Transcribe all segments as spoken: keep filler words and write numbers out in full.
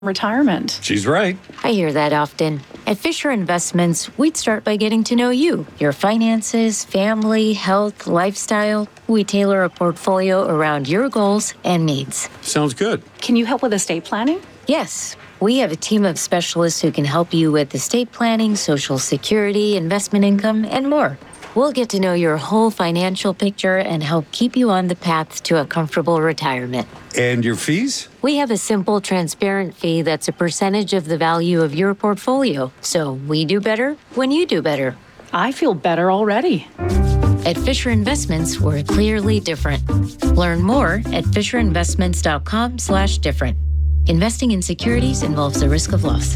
retirement. She's right. I hear that often. At Fisher Investments, we'd start by getting to know you, your finances, family, health, lifestyle. We tailor a portfolio around your goals and needs. Sounds good. Can you help with estate planning? Yes, we have a team of specialists who can help you with estate planning, Social Security, investment income, and more. We'll get to know your whole financial picture and help keep you on the path to a comfortable retirement. And your fees? We have a simple, transparent fee that's a percentage of the value of your portfolio. So we do better when you do better. I feel better already. At Fisher Investments, we're clearly different. Learn more at FisherInvestments.com slash different. Investing in securities involves the risk of loss.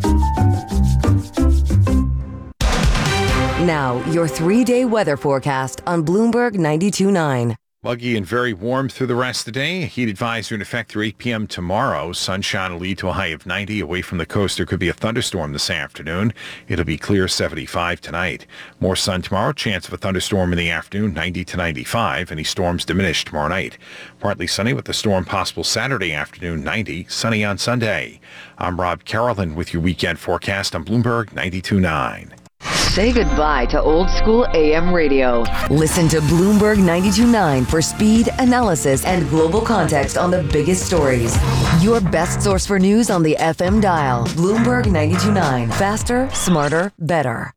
Now, your three-day weather forecast on Bloomberg ninety-two point nine. Muggy and very warm through the rest of the day. Heat advisory in effect through eight p.m. tomorrow. Sunshine will lead to a high of ninety. Away from the coast, there could be a thunderstorm this afternoon. It'll be clear seventy-five tonight. More sun tomorrow. Chance of a thunderstorm in the afternoon, ninety to ninety-five. Any storms diminish tomorrow night. Partly sunny with a storm possible Saturday afternoon, ninety. Sunny on Sunday. I'm Rob Carolyn with your weekend forecast on Bloomberg ninety-two point nine. Say goodbye to old school A M radio. Listen to Bloomberg ninety-two point nine for speed, analysis, and global context on the biggest stories. Your best source for news on the F M dial. Bloomberg ninety-two point nine. Faster, smarter, better.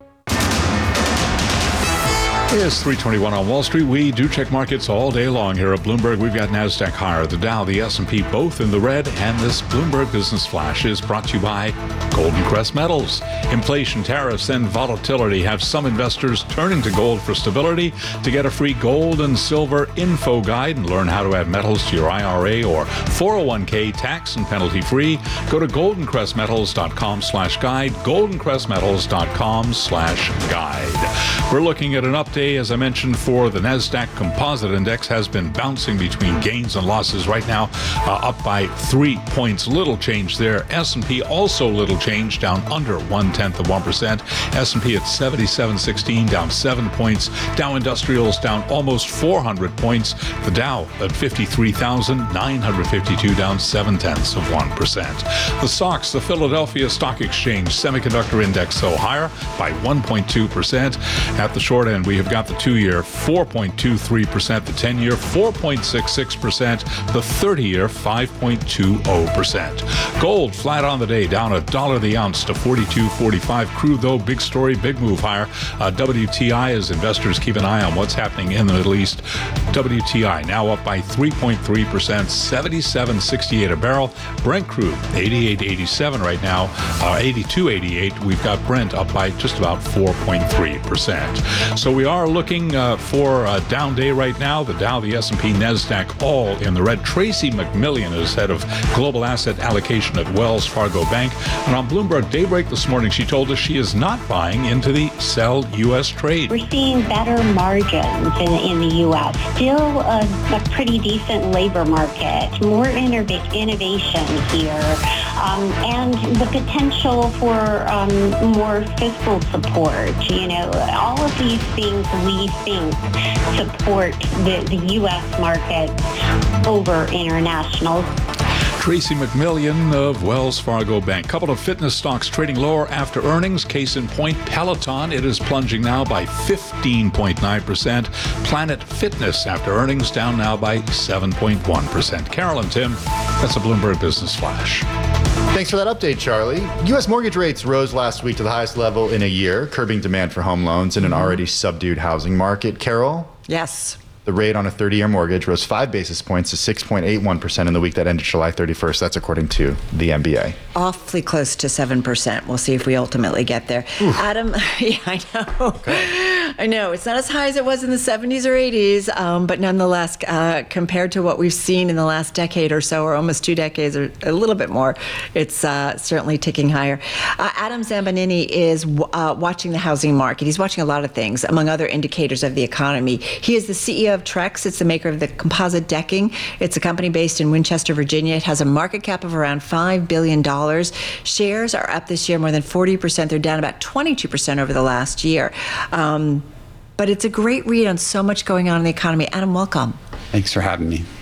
It's three twenty-one on Wall Street. We do check markets all day long here at Bloomberg. We've got NASDAQ higher, the Dow, the S and P, both in the red. And this Bloomberg Business Flash is brought to you by Golden Crest Metals. Inflation, tariffs, and volatility have some investors turning to gold for stability. To get a free gold and silver info guide and learn how to add metals to your I R A or four oh one k tax and penalty free, go to goldencrestmetals.com slash guide, goldencrestmetals.com slash guide. We're looking at an update. As I mentioned, for the NASDAQ Composite Index has been bouncing between gains and losses right now, uh, up by three points. Little change there. S and P also little change, down under one-tenth of one percent. S and P at seventy-seven sixteen, down seven points. Dow Industrials down almost four hundred points. The Dow at fifty-three thousand nine hundred fifty-two, down seven-tenths of one percent. The S O X, the Philadelphia Stock Exchange Semiconductor Index, so higher by one point two percent. At the short end, we have got the two-year four point two three percent, the ten-year four point six six percent, the thirty-year five point two zero percent. Gold flat on the day, down a dollar the ounce to forty-two forty-five. Crude, though, big story, big move higher. Uh, W T I, as investors keep an eye on what's happening in the Middle East. W T I now up by three point three percent, seventy-seven sixty-eight a barrel. Brent crude eighty-eight eighty-seven right now, uh, eighty-two eighty-eight. We've got Brent up by just about four point three percent. So we are looking uh, for a down day right now. The Dow, the S and P, NASDAQ all in the red. Tracy McMillian is head of global asset allocation at Wells Fargo Bank. And on Bloomberg Daybreak this morning, she told us she is not buying into the sell U S trade. We're seeing better margins in, in the U S. Still a, a pretty decent labor market. More innov- innovation here. Um, and the potential for um, more fiscal support. You know, all of these things we think support the, the U S market over international. Tracy McMillian of Wells Fargo Bank. Couple of fitness stocks trading lower after earnings. Case in point, Peloton. It is plunging now by fifteen point nine percent. Planet Fitness after earnings down now by seven point one percent. Carol and Tim, that's a Bloomberg Business Flash. Thanks for that update, Charlie. U S mortgage rates rose last week to the highest level in a year, curbing demand for home loans in an already subdued housing market. Carol? Yes. The rate on a thirty-year mortgage rose five basis points to six point eight one percent in the week that ended July thirty-first. That's according to the M B A. Awfully close to seven percent. We'll see if we ultimately get there. Oof. Adam, yeah, I know. Okay. I know. It's not as high as it was in the seventies or eighties, um, but nonetheless, uh, compared to what we've seen in the last decade or so, or almost two decades or a little bit more, it's uh, certainly ticking higher. Uh, Adam Zambanini is uh, watching the housing market. He's watching a lot of things, among other indicators of the economy. He is the C E O of Trex. It's the maker of the composite decking. It's a company based in Winchester, Virginia. It has a market cap of around five billion dollars. Shares are up this year more than forty percent. They're down about twenty-two percent over the last year. Um, but it's a great read on so much going on in the economy. Adam, welcome. Thanks for having me.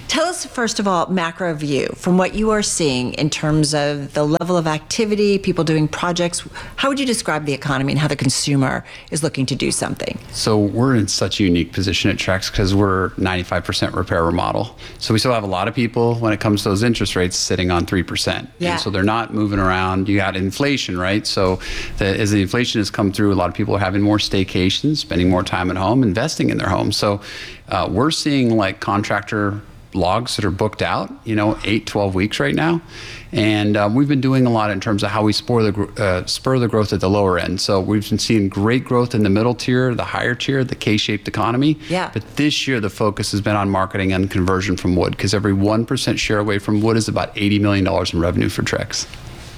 Tell us, first of all, macro view, from what you are seeing in terms of the level of activity, people doing projects. How would you describe the economy and how the consumer is looking to do something? So we're in such a unique position at Trex because we're ninety-five percent repair remodel. So we still have a lot of people, when it comes to those interest rates, sitting on three percent. Yeah. And so they're not moving around. You got inflation, right? So the, as the inflation has come through, a lot of people are having more staycations, spending more time at home, investing in their home. So uh, we're seeing like contractor logs that are booked out, you know, eight, twelve weeks right now. And uh, we've been doing a lot in terms of how we spur the, gr- uh, spur the growth at the lower end. So we've been seeing great growth in the middle tier, the higher tier, the K-shaped economy. Yeah. But this year, the focus has been on marketing and conversion from wood, because every one percent share away from wood is about eighty million dollars in revenue for Trex.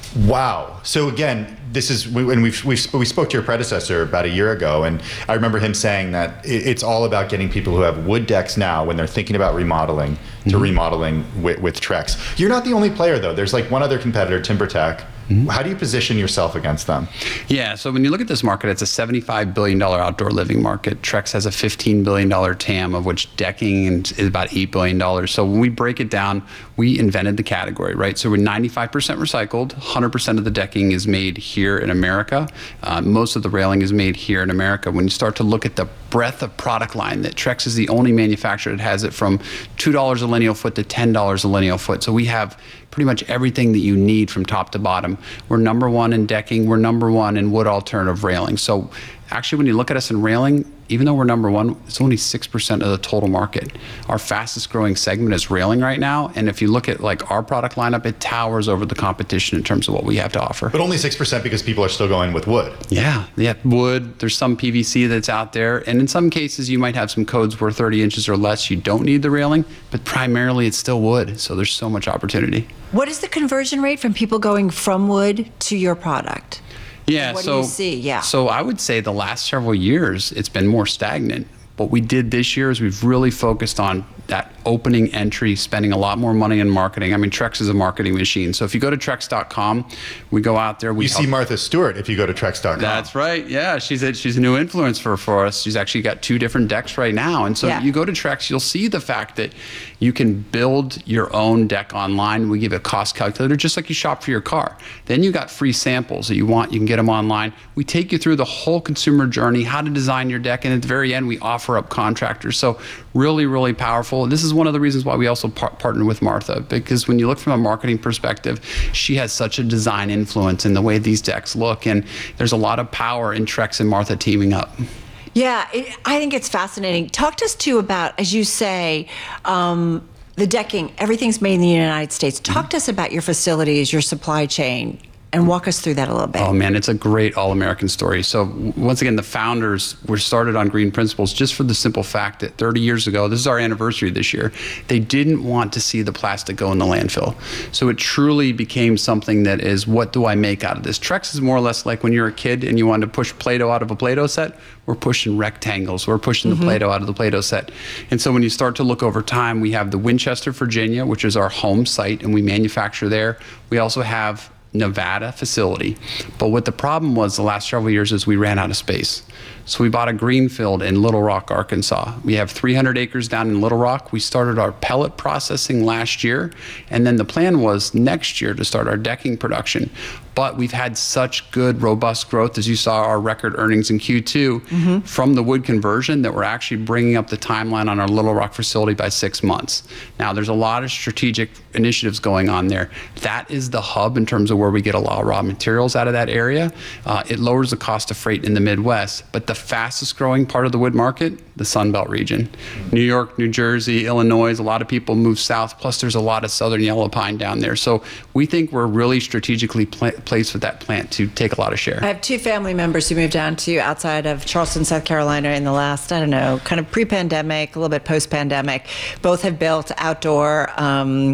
Wow. So again, this is when we've, we've we spoke to your predecessor about a year ago, and I remember him saying that it, it's all about getting people who have wood decks now, when they're thinking about remodeling, to Mm-hmm. remodeling with, with Trex. You're not the only player though. There's like one other competitor, TimberTech. Mm-hmm. How do you position yourself against them? Yeah, so when you look at this market, it's a seventy-five billion dollars outdoor living market. Trex has a fifteen billion dollars T A M, of which decking is about eight billion dollars. So when we break it down, we invented the category, right? So we're ninety-five percent recycled, one hundred percent of the decking is made here in America. Uh, most of the railing is made here in America. When you start to look at the breadth of product line, that Trex is the only manufacturer that has it from two dollars a lineal foot to ten dollars a lineal foot. So we have pretty much everything that you need from top to bottom. We're number one in decking. We're number one in wood alternative railing. So actually, when you look at us in railing, even though we're number one, it's only six percent of the total market. Our fastest growing segment is railing right now. And if you look at like our product lineup, it towers over the competition in terms of what we have to offer. But only six percent because people are still going with wood. Yeah, yeah, wood. There's some P V C that's out there. And in some cases, you might have some codes where thirty inches or less, you don't need the railing, but primarily it's still wood. So there's so much opportunity. What is the conversion rate from people going from wood to your product? Yeah, What do so you see? Yeah. So I would say the last several years it's been more stagnant. What we did this year is we've really focused on that opening entry, spending a lot more money in marketing. I mean, Trex is a marketing machine. So if you go to Trex dot com, we go out there. We You see help- Martha Stewart if you go to Trex dot com. That's right. Yeah, she's a, she's a new influencer for us. She's actually got two different decks right now. And so Yeah. you go to Trex, you'll see the fact that you can build your own deck online. We give a cost calculator just like you shop for your car. Then you got free samples that you want. You can get them online. We take you through the whole consumer journey, how to design your deck. And at the very end, we offer up contractors. So really, really powerful. This is one of the reasons why we also par- partner with Martha, because when you look from a marketing perspective, she has such a design influence in the way these decks look. And there's a lot of power in Trex and Martha teaming up. Yeah, it, I think it's fascinating. Talk to us too about, as you say, um, the decking, everything's made in the United States. Talk to us about your facilities, your supply chain, and walk us through that a little bit. Oh man, it's a great all-American story. So w- once again, the founders were started on green principles just for the simple fact that thirty years ago, this is our anniversary this year, they didn't want to see the plastic go in the landfill. So it truly became something that is, what do I make out of this? Trex is more or less like when you're a kid and you wanted to push Play-Doh out of a Play-Doh set. We're pushing rectangles. We're pushing mm-hmm. the Play-Doh out of the Play-Doh set. And so when you start to look over time, we have the Winchester, Virginia, which is our home site, and we manufacture there. We also have Nevada facility. But what the problem was the last several years is we ran out of space. So we bought a greenfield in Little Rock, Arkansas. We have three hundred acres down in Little Rock. We started our pellet processing last year, and then the plan was next year to start our decking production. But we've had such good, robust growth, as you saw our record earnings in Q two mm-hmm. from the wood conversion, that we're actually bringing up the timeline on our Little Rock facility by six months. Now, there's a lot of strategic initiatives going on there. That is the hub in terms of where we get a lot of raw materials out of that area. Uh, it lowers the cost of freight in the Midwest, but the fastest growing part of the wood market, the Sun Belt region. New York, New Jersey, Illinois, a lot of people move south, plus there's a lot of southern yellow pine down there. So we think we're really strategically pla- placed with that plant to take a lot of share. I have two family members who moved down to outside of Charleston, South Carolina in the last, I don't know, kind of pre-pandemic, a little bit post-pandemic. Both have built outdoor um,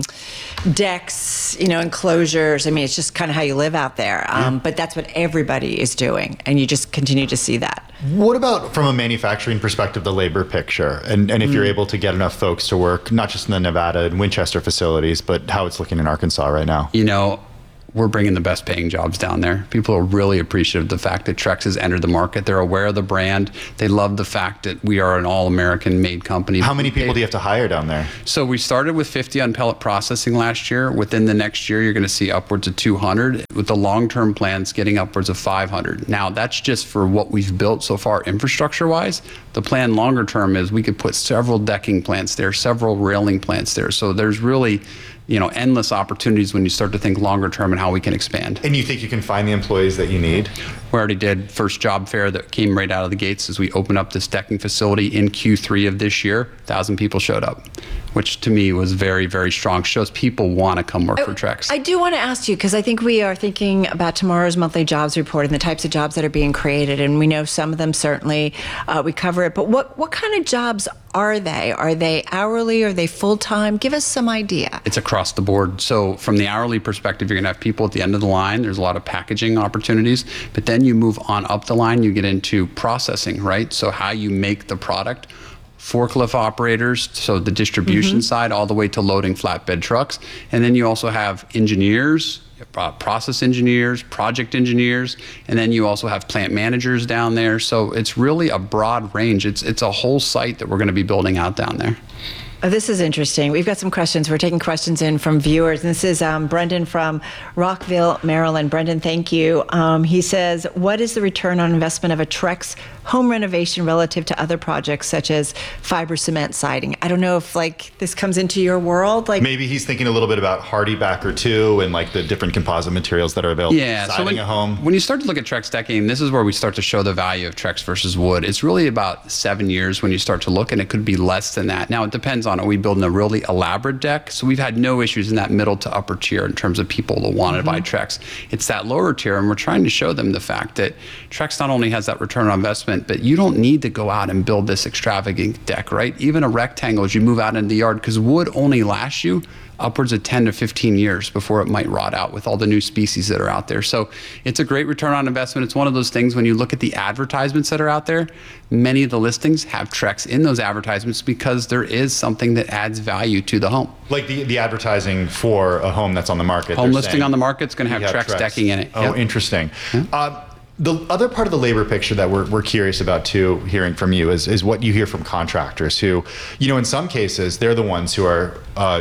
decks, you know, enclosures. I mean, it's just kind of how you live out there. Um, yeah. But that's what everybody is doing, and you just continue to see that. What about from a manufacturing perspective, the labor picture? And, and if mm. you're able to get enough folks to work, not just in the Nevada and Winchester facilities, but how it's looking in Arkansas right now? You know, we're bringing the best paying jobs down there. People are really appreciative of the fact that Trex has entered the market. They're aware of the brand. They love the fact that we are an all-American made company. How many people do you have to hire down there? So we started with fifty on pellet processing last year. Within the next year, you're going to see upwards of two hundred, with the long-term plans getting upwards of five hundred. Now, that's just for what we've built so far infrastructure-wise. The plan longer term is we could put several decking plants there, several railing plants there. So there's really, you know, endless opportunities when you start to think longer term and how we can expand. And you think you can find the employees that you need? We already did. First job fair that came right out of the gates as we opened up this decking facility in Q three of this year. one thousand people showed up, which to me was very, very strong. Shows people want to come work I, for Trex. I do want to ask you, because I think we are thinking about tomorrow's monthly jobs report and the types of jobs that are being created. And we know some of them certainly, uh, we cover it. But what, what kind of jobs are they? Are they hourly? Are they full-time? Give us some idea. It's across the board. So from the hourly perspective, you're going to have people at the end of the line. There's a lot of packaging opportunities. But then you move on up the line, you get into processing, right? So how you make the product. Forklift operators, so the distribution mm-hmm. side, all the way to loading flatbed trucks. And then you also have engineers, uh, process engineers, project engineers, and then you also have plant managers down there. So it's really a broad range. It's, it's a whole site that we're going to be building out down there. Oh, this is interesting. We've got some questions. We're taking questions in from viewers. And this is um, Brendan from Rockville, Maryland. Brendan, thank you. Um, he says, what is the return on investment of a Trex home renovation relative to other projects such as fiber cement siding? I don't know if like this comes into your world. Like maybe he's thinking a little bit about Hardy Backer too, and like the different composite materials that are available. Yeah, siding so when, a home. When you start to look at Trex decking, this is where we start to show the value of Trex versus wood. It's really about seven years when you start to look, and it could be less than that. Now it depends on, are we building a really elaborate deck? So we've had no issues in that middle to upper tier in terms of people that want to mm-hmm. buy Trex. It's that lower tier, and we're trying to show them the fact that Trex not only has that return on investment, but you don't need to go out and build this extravagant deck, right? Even a rectangle as you move out into the yard, because wood only lasts you upwards of ten to fifteen years before it might rot out with all the new species that are out there. So it's a great return on investment. It's one of those things when you look at the advertisements that are out there, many of the listings have Trex in those advertisements because there is something that adds value to the home. Like the, the advertising for a home that's on the market. Home listing on the market is going to have, have Trex, Trex decking in it. Oh, yep. Interesting. Yeah. Uh, The other part of the labor picture that we're, we're curious about too, hearing from you, is, is what you hear from contractors who, you know, in some cases, they're the ones who are uh,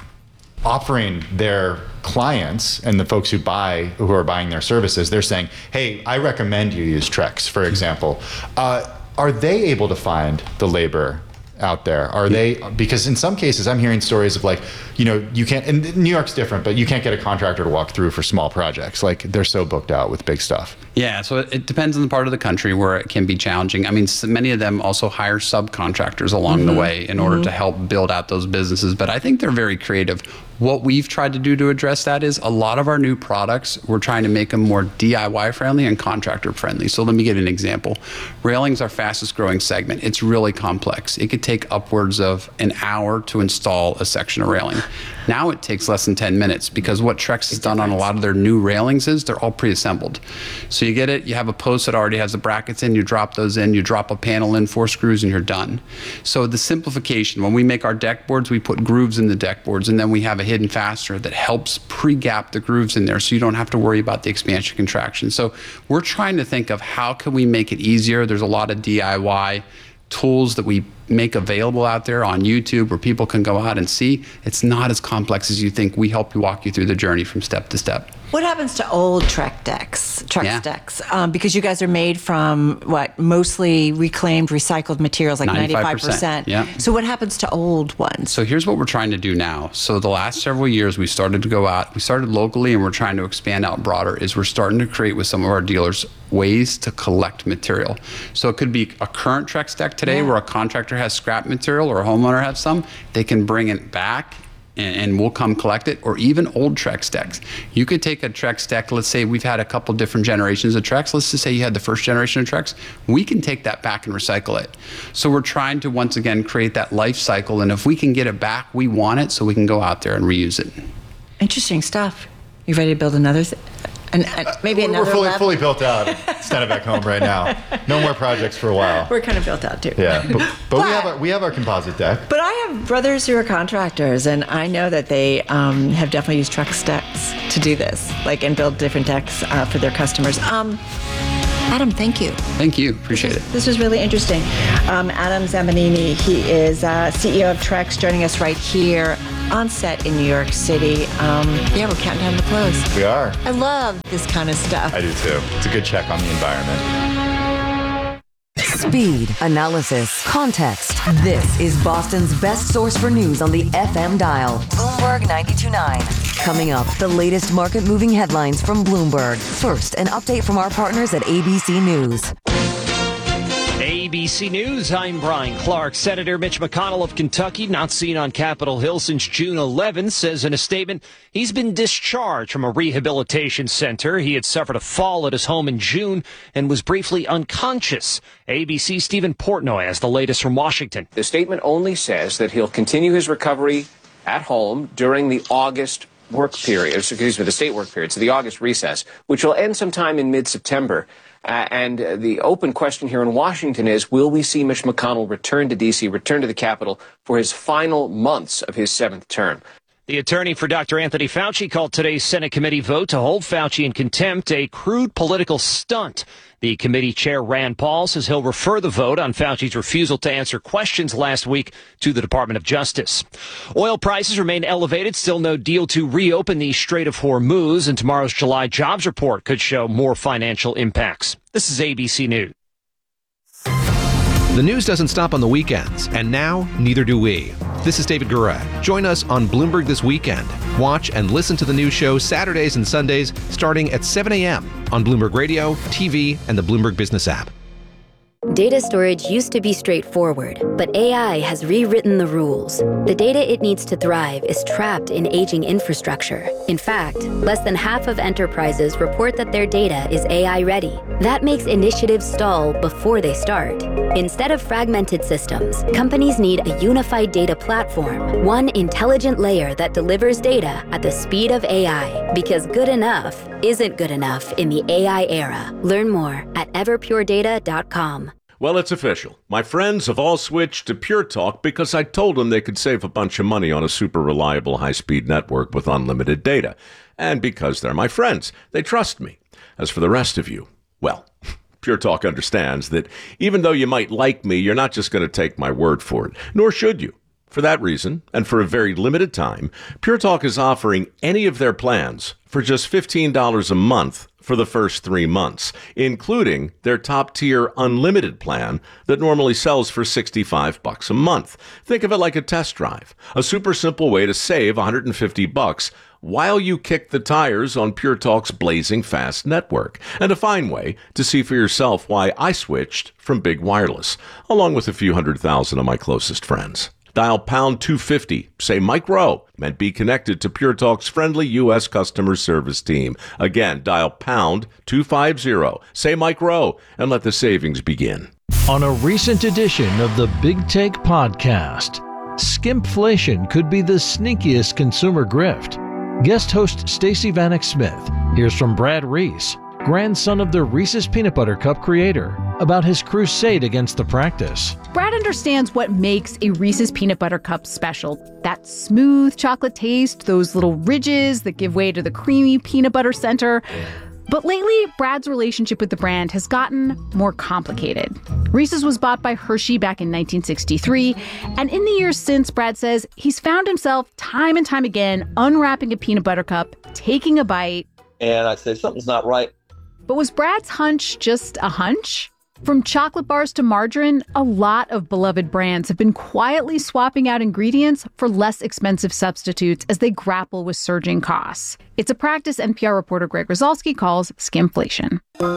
offering their clients and the folks who buy, who are buying their services, they're saying, hey, I recommend you use Trex, for example. Uh, are they able to find the labor out there? Are they, because in some cases I'm hearing stories of like, you know, you can't, and New York's different, but you can't get a contractor to walk through for small projects. Like they're so booked out with big stuff. Yeah, so it depends on the part of the country where it can be challenging. I mean, so many of them also hire subcontractors along mm-hmm. the way in order mm-hmm. to help build out those businesses, but I think they're very creative. What we've tried to do to address that is a lot of our new products, we're trying to make them more D I Y friendly and contractor friendly. So let me give you an example. Railing's our fastest growing segment. It's really complex. It could take upwards of an hour to install a section of railing. Now it takes less than ten minutes because what Trex has done on a lot of their new railings is they're all pre-assembled. So you get it, you have a post that already has the brackets in, you drop those in, you drop a panel in, four screws, and you're done. So the simplification, when we make our deck boards, we put grooves in the deck boards, and then we have a hidden fastener that helps pre-gap the grooves in there so you don't have to worry about the expansion contraction. So we're trying to think of how can we make it easier. There's a lot of D I Y tools that we make available out there on YouTube where people can go out and see. It's not as complex as you think. We help you walk you through the journey from step to step. What happens to old Trex decks? Trex Yeah. decks, um, because you guys are made from what mostly reclaimed, recycled materials, like ninety-five percent. Yeah. So what happens to old ones? So here's what we're trying to do now. So the last several years we started to go out, we started locally and we're trying to expand out broader, is we're starting to create with some of our dealers ways to collect material. So it could be a current Trex deck today Yeah. where a contractor has scrap material or a homeowner has some, they can bring it back and, and we'll come collect it, or even old Trex decks. You could take a Trex deck, let's say we've had a couple different generations of Trex, let's just say you had the first generation of Trex, we can take that back and recycle it. So we're trying to once again create that life cycle, and if we can get it back, we want it so we can go out there and reuse it. Interesting stuff. You ready to build another th- and uh, maybe we're, another we're fully, level? fully built out. Standing back home right now. No more projects for a while. We're kind of built out too. Yeah, but, but, But- we have our, we have our composite deck. But I have brothers who are contractors, and I know that they um, have definitely used Trex decks to do this, like, and build different decks uh, for their customers. Um, Adam, thank you. Thank you. Appreciate it. This was really interesting. Um, Adam Zambanini, he is uh, C E O of Trex, joining us right here on set in New York City. Um, yeah, we're counting down the close. We are. I love this kind of stuff. I do too. It's a good check on the environment. Speed, analysis, context. This is Boston's best source for news on the F M dial. Bloomberg ninety-two point nine. Coming up, the latest market-moving headlines from Bloomberg. First, an update from our partners at A B C News. A B C News, I'm Brian Clark. Senator Mitch McConnell of Kentucky, not seen on Capitol Hill since June eleventh, says in a statement he's been discharged from a rehabilitation center. He had suffered a fall at his home in June and was briefly unconscious. A B C's Stephen Portnoy has the latest from Washington. The statement only says that he'll continue his recovery at home during the August work period, excuse me, the state work period, so the August recess, which will end sometime in mid-September. Uh, and uh, the open question here in Washington is, will we see Mitch McConnell return to D C, return to the Capitol for his final months of his seventh term? The attorney for Doctor Anthony Fauci called today's Senate committee vote to hold Fauci in contempt a crude political stunt. The committee chair, Rand Paul, says he'll refer the vote on Fauci's refusal to answer questions last week to the Department of Justice. Oil prices remain elevated. Still no deal to reopen the Strait of Hormuz, and tomorrow's July jobs report could show more financial impacts. This is A B C News. The news doesn't stop on the weekends, and now neither do we. This is David Gura. Join us on Bloomberg This Weekend. Watch and listen to the news show Saturdays and Sundays starting at seven a.m. on Bloomberg Radio, T V, and the Bloomberg Business app. Data storage used to be straightforward, but A I has rewritten the rules. The data it needs to thrive is trapped in aging infrastructure. In fact, less than half of enterprises report that their data is A I ready. That makes initiatives stall before they start. Instead of fragmented systems, companies need a unified data platform, one intelligent layer that delivers data at the speed of A I. Because good enough isn't good enough in the A I era. Learn more at everpure data dot com. Well, it's official. My friends have all switched to Pure Talk because I told them they could save a bunch of money on a super reliable high-speed network with unlimited data. And because they're my friends, they trust me. As for the rest of you, well, Pure Talk understands that even though you might like me, you're not just going to take my word for it, nor should you. For that reason, and for a very limited time, Pure Talk is offering any of their plans for just fifteen dollars a month for the first three months, including their top-tier unlimited plan that normally sells for sixty-five bucks a month. Think of it like a test drive, a super simple way to save one hundred fifty bucks while you kick the tires on Pure Talk's blazing fast network, and a fine way to see for yourself why I switched from big wireless, along with a few hundred thousand of my closest friends. Dial pound two fifty, say Mike Rowe, and be connected to Pure Talk's friendly U S customer service team. Again, dial pound two fifty, say Mike Rowe, and let the savings begin. On a recent edition of the Big Take podcast, skimpflation could be the sneakiest consumer grift. Guest host Stacey Vanek Smith hears from Brad Reese, grandson of the Reese's Peanut Butter Cup creator, about his crusade against the practice. Brad understands what makes a Reese's Peanut Butter Cup special. That smooth chocolate taste, those little ridges that give way to the creamy peanut butter center. But lately, Brad's relationship with the brand has gotten more complicated. Reese's was bought by Hershey back in nineteen sixty-three, and in the years since, Brad says he's found himself time and time again unwrapping a peanut butter cup, taking a bite. And I said, something's not right. But was Brad's hunch just a hunch? From chocolate bars to margarine, a lot of beloved brands have been quietly swapping out ingredients for less expensive substitutes as they grapple with surging costs. It's a practice N P R reporter Greg Rosalsky calls skimflation.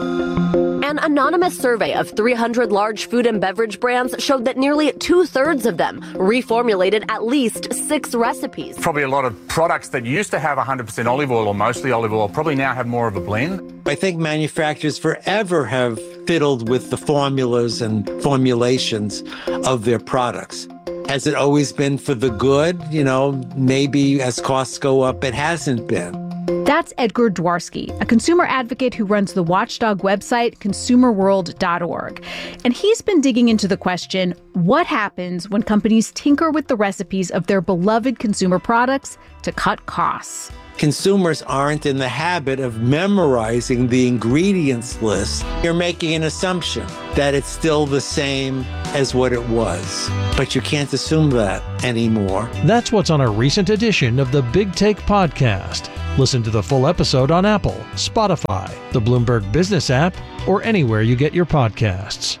An anonymous survey of three hundred large food and beverage brands showed that nearly two-thirds of them reformulated at least six recipes. Probably a lot of products that used to have one hundred percent olive oil or mostly olive oil probably now have more of a blend. I think manufacturers forever have fiddled with the formulas and formulations of their products. Has it always been for the good? You know, maybe as costs go up, it hasn't been. That's Edgar Dworsky, a consumer advocate who runs the watchdog website consumer world dot org. And he's been digging into the question, what happens when companies tinker with the recipes of their beloved consumer products to cut costs? consumers aren't in the habit of memorizing the ingredients list. You're making an assumption that it's still the same as what it was, but you can't assume that anymore. That's what's on a recent edition of the Big Take podcast. Listen to the full episode on Apple, Spotify, the Bloomberg Business app, or anywhere you get your podcasts.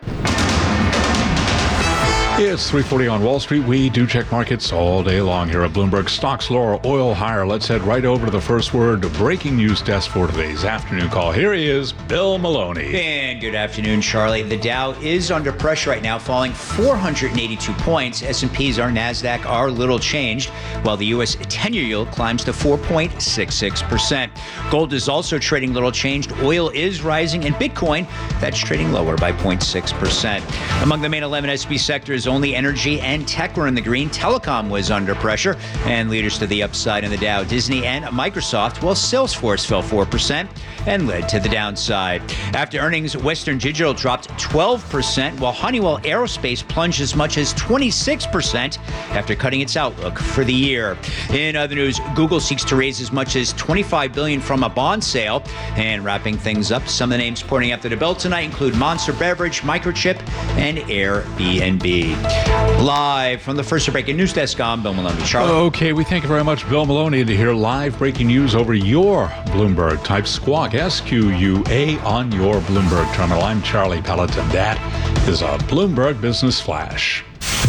It's three forty on Wall Street. We do check markets all day long here at Bloomberg. Stocks lower, oil higher. Let's head right over to the first word breaking news desk for today's afternoon call. Here he is, Bill Maloney. And good afternoon, Charlie. The Dow is under pressure right now, falling four hundred eighty-two points. S and P's, our NASDAQ are little changed, while the U S ten-year yield climbs to four point six six percent. Gold is also trading little changed. Oil is rising, and Bitcoin, that's trading lower by zero point six percent. Among the main eleven S and P sectors, only energy and tech were in the green. Telecom was under pressure, and leaders to the upside in the Dow, Disney and Microsoft, while Salesforce fell four percent and led to the downside. After earnings, Western Digital dropped twelve percent, while Honeywell Aerospace plunged as much as twenty-six percent after cutting its outlook for the year. In other news, Google seeks to raise as much as twenty-five billion dollars from a bond sale. And wrapping things up, some of the names pointing after the bell tonight include Monster Beverage, Microchip, and Airbnb. Live from the first breaking news desk, I'm Bill Maloney. Charlotte. Okay, we thank you very much, Bill Maloney, to hear live breaking news over your Bloomberg. Type Squawk, S Q U A, on your Bloomberg terminal. I'm Charlie Pelleton. That is a Bloomberg Business Flash.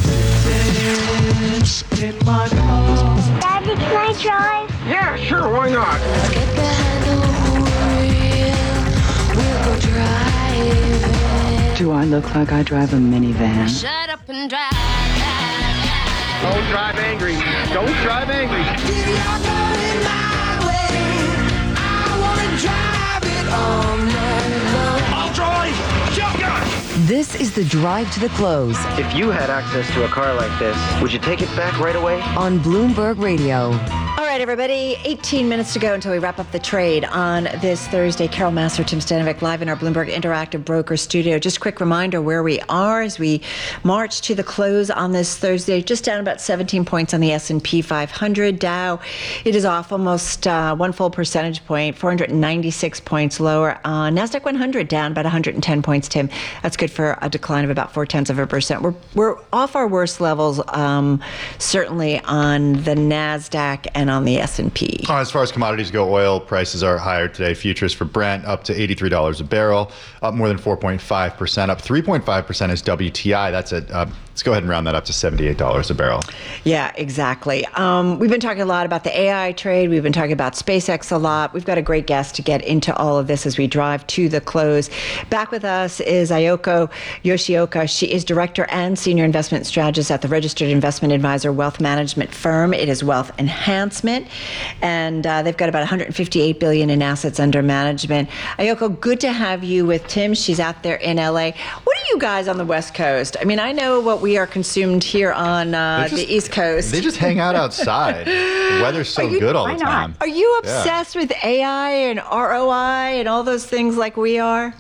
Daddy, can I drive? Yeah, sure, why not? Get behind the wheel, we'll go driving. Do I look like I drive a minivan? Shut up and drive. Don't drive angry. Don't drive angry. If you're going my way, I wanna drive it all night long. I'll drive. Shotgun. This is the drive to the close If you had access to a car like this, would you take it back right away? on Bloomberg Radio. All right, everybody, eighteen minutes to go until we wrap up the trade on this Thursday. Carol Massar, Tim Stanovic, live in our Bloomberg Interactive Broker Studio. Just a quick reminder where we are as we march to the close on this Thursday. Just down about seventeen points on the S and P five hundred. Dow, it is off almost uh, one full percentage point, four hundred ninety-six points lower. Uh, NASDAQ one hundred down about one hundred ten points, Tim. That's good for a decline of about four tenths of a percent. We're, we're off our worst levels, um, certainly on the NASDAQ and on the S and P. Uh, as far as commodities go, oil prices are higher today. Futures for Brent up to eighty-three dollars a barrel, up more than four point five percent. Up three point five percent is W T I. That's at, uh, let's go ahead and round that up to seventy-eight dollars a barrel. Yeah, exactly. Um, we've been talking a lot about the A I trade. We've been talking about SpaceX a lot. We've got a great guest to get into all of this as we drive to the close. Back with us is Ayoko Yoshioka. She is director and senior investment strategist at the Registered Investment Advisor wealth management firm. It is Wealth Enhancement, and uh, they've got about one hundred fifty-eight billion dollars in assets under management. Ayoko, good to have you with Tim. She's out there in L A. What are you guys on the West Coast? I mean, I know what we are consumed here on uh, They just- the East Coast. They just hang out outside. The weather's so Are you- good all why the not? time. Are you Yeah. obsessed with A I and R O I and all those things like we are?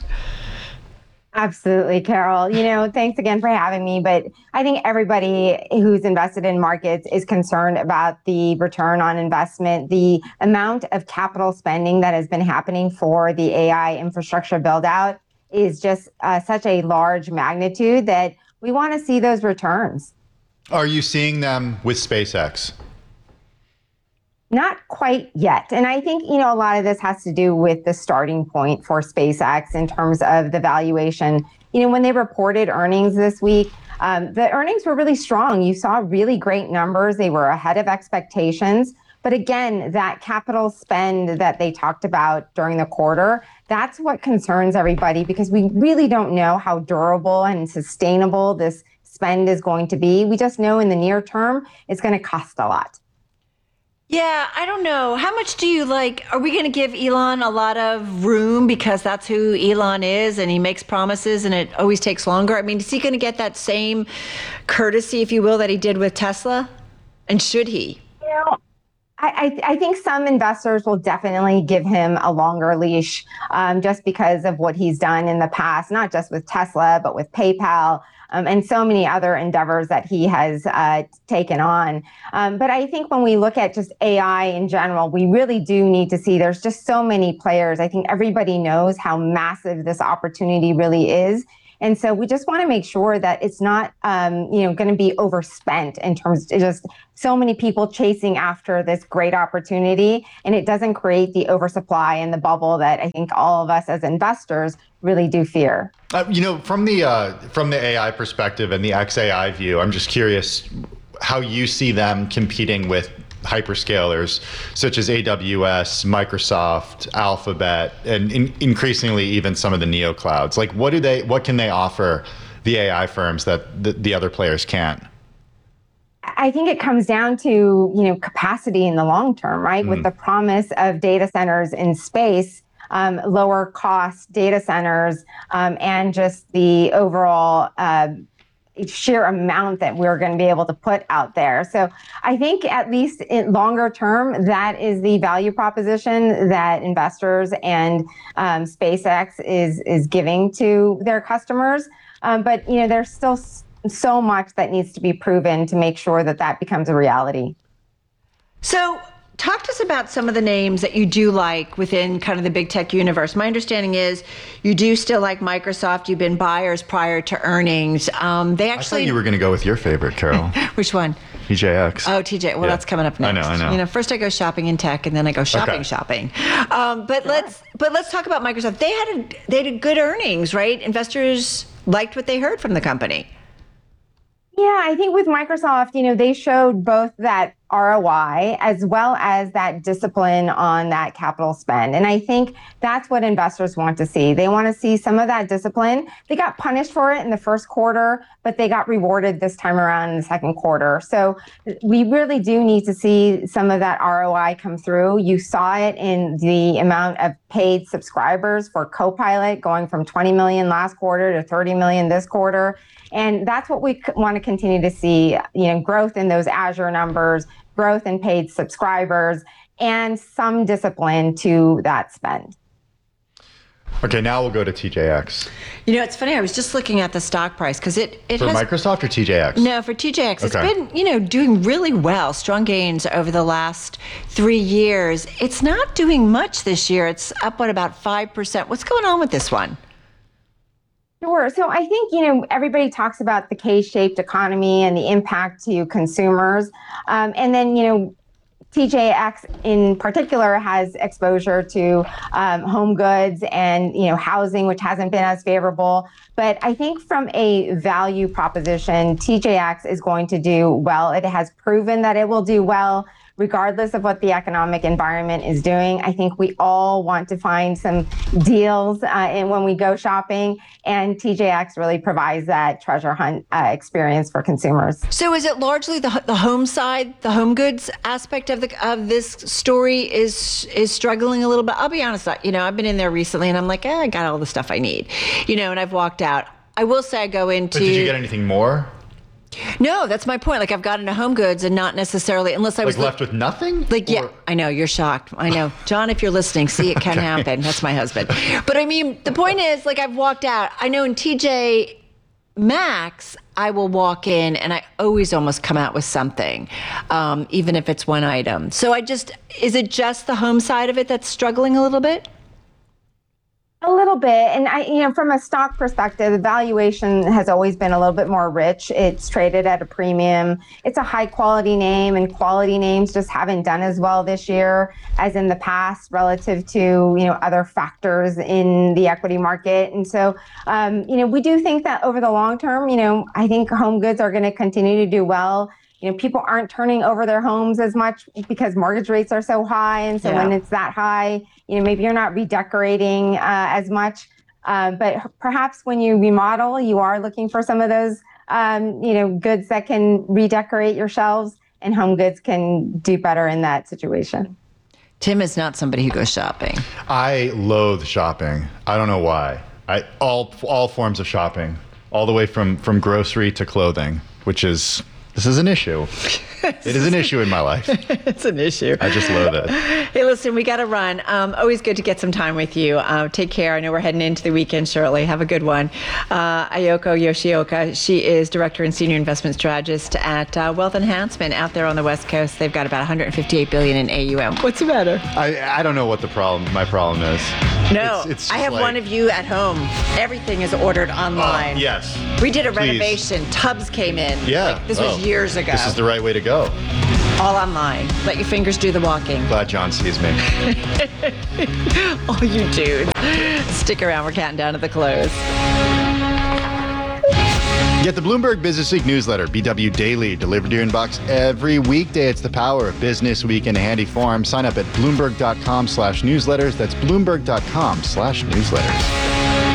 Absolutely, Carol. You know, thanks again for having me. But I think everybody who's invested in markets is concerned about the return on investment, the amount of capital spending that has been happening for the A I infrastructure build out is just uh, such a large magnitude that we want to see those returns. Are you seeing them with SpaceX? Not quite yet. And I think, you know, a lot of this has to do with the starting point for SpaceX in terms of the valuation. You know, when they reported earnings this week, um, the earnings were really strong. You saw really great numbers. They were ahead of expectations. But again, that capital spend that they talked about during the quarter, that's what concerns everybody because we really don't know how durable and sustainable this spend is going to be. We just know in the near term, it's going to cost a lot. Yeah, I don't know. How much do you like? Are we going to give Elon a lot of room because that's who Elon is and he makes promises and it always takes longer? I mean, is he going to get that same courtesy, if you will, that he did with Tesla? And should he? You know, I, I, I think some investors will definitely give him a longer leash um, just because of what he's done in the past, not just with Tesla, but with PayPal. um, and so many other endeavors that he has uh, taken on. Um, but I think when we look at just A I in general, we really do need to see there's just so many players. I think everybody knows how massive this opportunity really is. And so we just want to make sure that it's not, um, you know, going to be overspent in terms of just so many people chasing after this great opportunity, and it doesn't create the oversupply and the bubble that I think all of us as investors really do fear. Uh, you know, from the uh, from the A I perspective and the X A I view, I'm just curious how you see them competing with hyperscalers such as A W S, Microsoft, Alphabet, and in, increasingly even some of the neo clouds. Like, what do they? What can they offer the A I firms that the, the other players can't? I think it comes down to, you know, capacity in the long term, right? Mm. With the promise of data centers in space, um, lower cost data centers, um, and just the overall uh, sheer amount that we're going to be able to put out there. So I think at least in longer term, that is the value proposition that investors and um, SpaceX is is giving to their customers. Um, but, you know, there's still so much that needs to be proven to make sure that that becomes a reality. So talk to us about some of the names that you do like within kind of the big tech universe. My understanding is you do still like Microsoft. You've been buyers prior to earnings. Um, they actually. I thought you were going to go with your favorite, Carol. Which one? T J X. Oh, T J. Well, yeah. That's coming up next. I know, I know. You know, first I go shopping in tech, and then I go shopping, okay. shopping. Um, but let's but let's talk about Microsoft. They had a, they had good earnings, right? Investors liked what they heard from the company. Yeah, I think with Microsoft, you know, they showed both that R O I as well as that discipline on that capital spend. And I think that's what investors want to see. They want to see some of that discipline. They got punished for it in the first quarter, but they got rewarded this time around in the second quarter. So we really do need to see some of that R O I come through. You saw it in the amount of paid subscribers for Copilot going from twenty million last quarter to thirty million this quarter. And that's what we want to continue to see, you know, growth in those Azure numbers, growth in paid subscribers, and some discipline to that spend. Okay, now we'll go to T J X. You know, it's funny. I was just looking at the stock price because it, it for has... Microsoft or T J X? No, for T J X. Okay. It's been, you know, doing really well. Strong gains over the last three years. It's not doing much this year. It's up, what, about five percent. What's going on with this one? Sure. So I think, you know, everybody talks about the K-shaped economy and the impact to consumers. Um, and then, you know, T J X in particular has exposure to um, home goods and, you know, housing, which hasn't been as favorable. But I think from a value proposition, T J X is going to do well. It has proven that it will do well regardless of what the economic environment is doing. I think we all want to find some deals uh, and when we go shopping, and T J X really provides that treasure hunt uh, experience for consumers. So is it largely the the home side, the home goods aspect of the of this story is is struggling a little bit? I'll be honest, you know, I've been in there recently and I'm like, eh, I got all the stuff I need, you know, and I've walked out. I will say I go into. But did you get anything more? No, that's my point. Like I've gotten into home goods and not necessarily, unless I was like left with nothing. Like or? yeah, I know you're shocked. I know, John. If you're listening, see it can okay. happen. That's my husband. But I mean, the point is, like I've walked out. I know in T J Maxx, I will walk in and I always almost come out with something, um, even if it's one item. So I just, is it just the home side of it that's struggling a little bit? A little bit. And I, you know, from a stock perspective, the valuation has always been a little bit more rich. It's traded at a premium. It's a high quality name, and quality names just haven't done as well this year as in the past relative to, you know, other factors in the equity market. And so, um, you know, we do think that over the long term, you know, I think home goods are going to continue to do well. You know, people aren't turning over their homes as much because mortgage rates are so high. And so yeah. when it's that high, you know, maybe you're not redecorating uh, as much. Uh, but perhaps when you remodel, you are looking for some of those, um, you know, goods that can redecorate your shelves, and home goods can do better in that situation. Tim is not somebody who goes shopping. I loathe shopping. I don't know why. I all all forms of shopping, all the way from, from grocery to clothing, which is This is an issue. It is an issue in my life. It's an issue. I just love it. Hey, listen, we got to run. Um, always good to get some time with you. Uh, take care. I know we're heading into the weekend shortly. Have a good one. Uh, Ayoko Yoshioka, she is Director and Senior Investment Strategist at uh, Wealth Enhancement out there on the West Coast. They've got about one hundred fifty-eight billion dollars in A U M. What's the matter? I, I don't know what the problem, my problem is. No, It's- it's I just have like- one of you at home. Everything is ordered online. Oh, yes. We did a Please. renovation. Tubs came in. Yeah. Like, this Oh. was years ago. This is the right way to go. All online. Let your fingers do the walking. Glad John sees me. All you dudes. Stick around. We're counting down to the close. Get the Bloomberg Business Week newsletter, B W Daily, delivered to your inbox every weekday. It's the power of Business Week in a handy form. Sign up at Bloomberg.com slash newsletters. That's Bloomberg.com slash newsletters.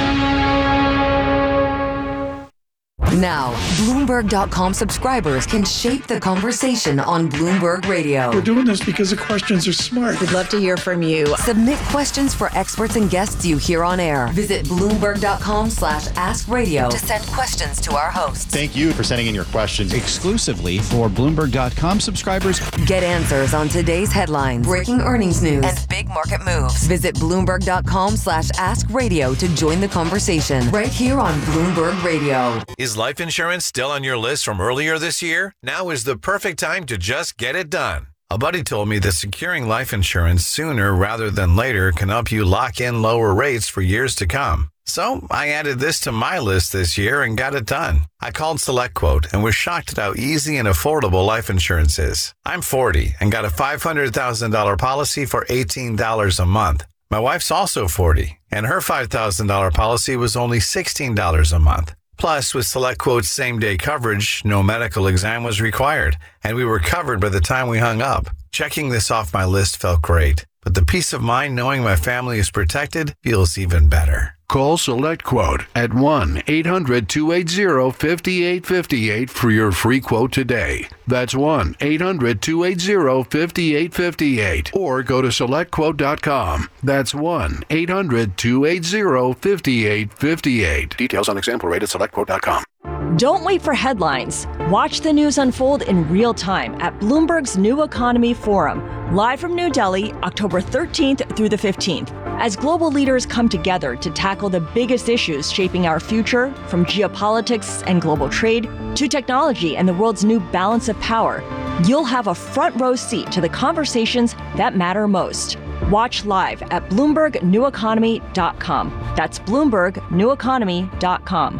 Now, Bloomberg dot com subscribers can shape the conversation on Bloomberg Radio. We're doing this because the questions are smart. We'd love to hear from you. Submit questions for experts and guests you hear on air. Visit Bloomberg.com slash Ask Radio to send questions to our hosts. Thank you for sending in your questions. Exclusively for Bloomberg dot com subscribers. Get answers on today's headlines, breaking earnings news, and big market moves. Visit Bloomberg.com slash Ask Radio to join the conversation right here on Bloomberg Radio. Is life insurance still on your list from earlier this year? Now is the perfect time to just get it done. A buddy told me that securing life insurance sooner rather than later can help you lock in lower rates for years to come. So I added this to my list this year and got it done. I called SelectQuote and was shocked at how easy and affordable life insurance is. I'm forty and got a five hundred thousand dollars policy for eighteen dollars a month. My wife's also forty, and her five thousand dollars policy was only sixteen dollars a month. Plus, with SelectQuote's same-day coverage, no medical exam was required, and we were covered by the time we hung up. Checking this off my list felt great, but the peace of mind knowing my family is protected feels even better. Call SelectQuote at one eight hundred two eight zero five eight five eight for your free quote today. That's one eight hundred two eight zero five eight five eight. Or go to select quote dot com. That's one eight hundred two eight zero five eight five eight. Details on example rate at select quote dot com. Don't wait for headlines. Watch the news unfold in real time at Bloomberg's New Economy Forum, live from New Delhi, October thirteenth through the fifteenth. As global leaders come together to tackle the biggest issues shaping our future, from geopolitics and global trade to technology and the world's new balance of power, you'll have a front row seat to the conversations that matter most. Watch live at Bloomberg New Economy dot com. That's Bloomberg New Economy dot com.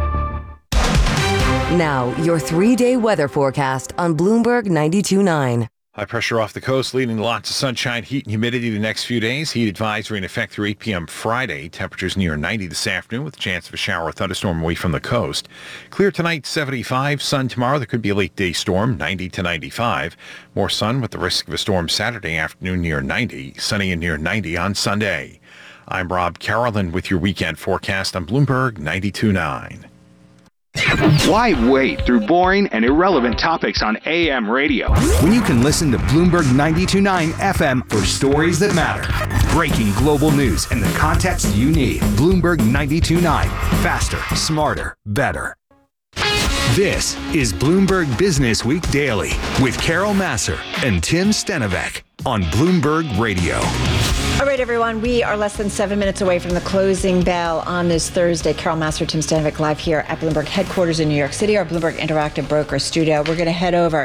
Now, your three-day weather forecast on Bloomberg ninety-two point nine. High pressure off the coast, leading to lots of sunshine, heat, and humidity the next few days. Heat advisory in effect through eight p.m. Friday. Temperatures near ninety this afternoon with a chance of a shower or thunderstorm away from the coast. Clear tonight, seventy-five. Sun tomorrow. There could be a late day storm, ninety to ninety-five. More sun with the risk of a storm Saturday afternoon near ninety. Sunny and near ninety on Sunday. I'm Rob Carolyn with your weekend forecast on Bloomberg ninety-two point nine. Why wait through boring and irrelevant topics on A M radio when you can listen to Bloomberg ninety-two point nine F M for stories that matter? Breaking global news and the context you need. Bloomberg ninety-two point nine. Faster, smarter, better. This is Bloomberg Business Week Daily with Carol Massar and Tim Stenovec on Bloomberg Radio. All right, everyone, we are less than seven minutes away from the closing bell on this Thursday. Carol Massar, Tim Stenovec live here at Bloomberg headquarters in New York City, our Bloomberg Interactive Broker studio. We're going to head over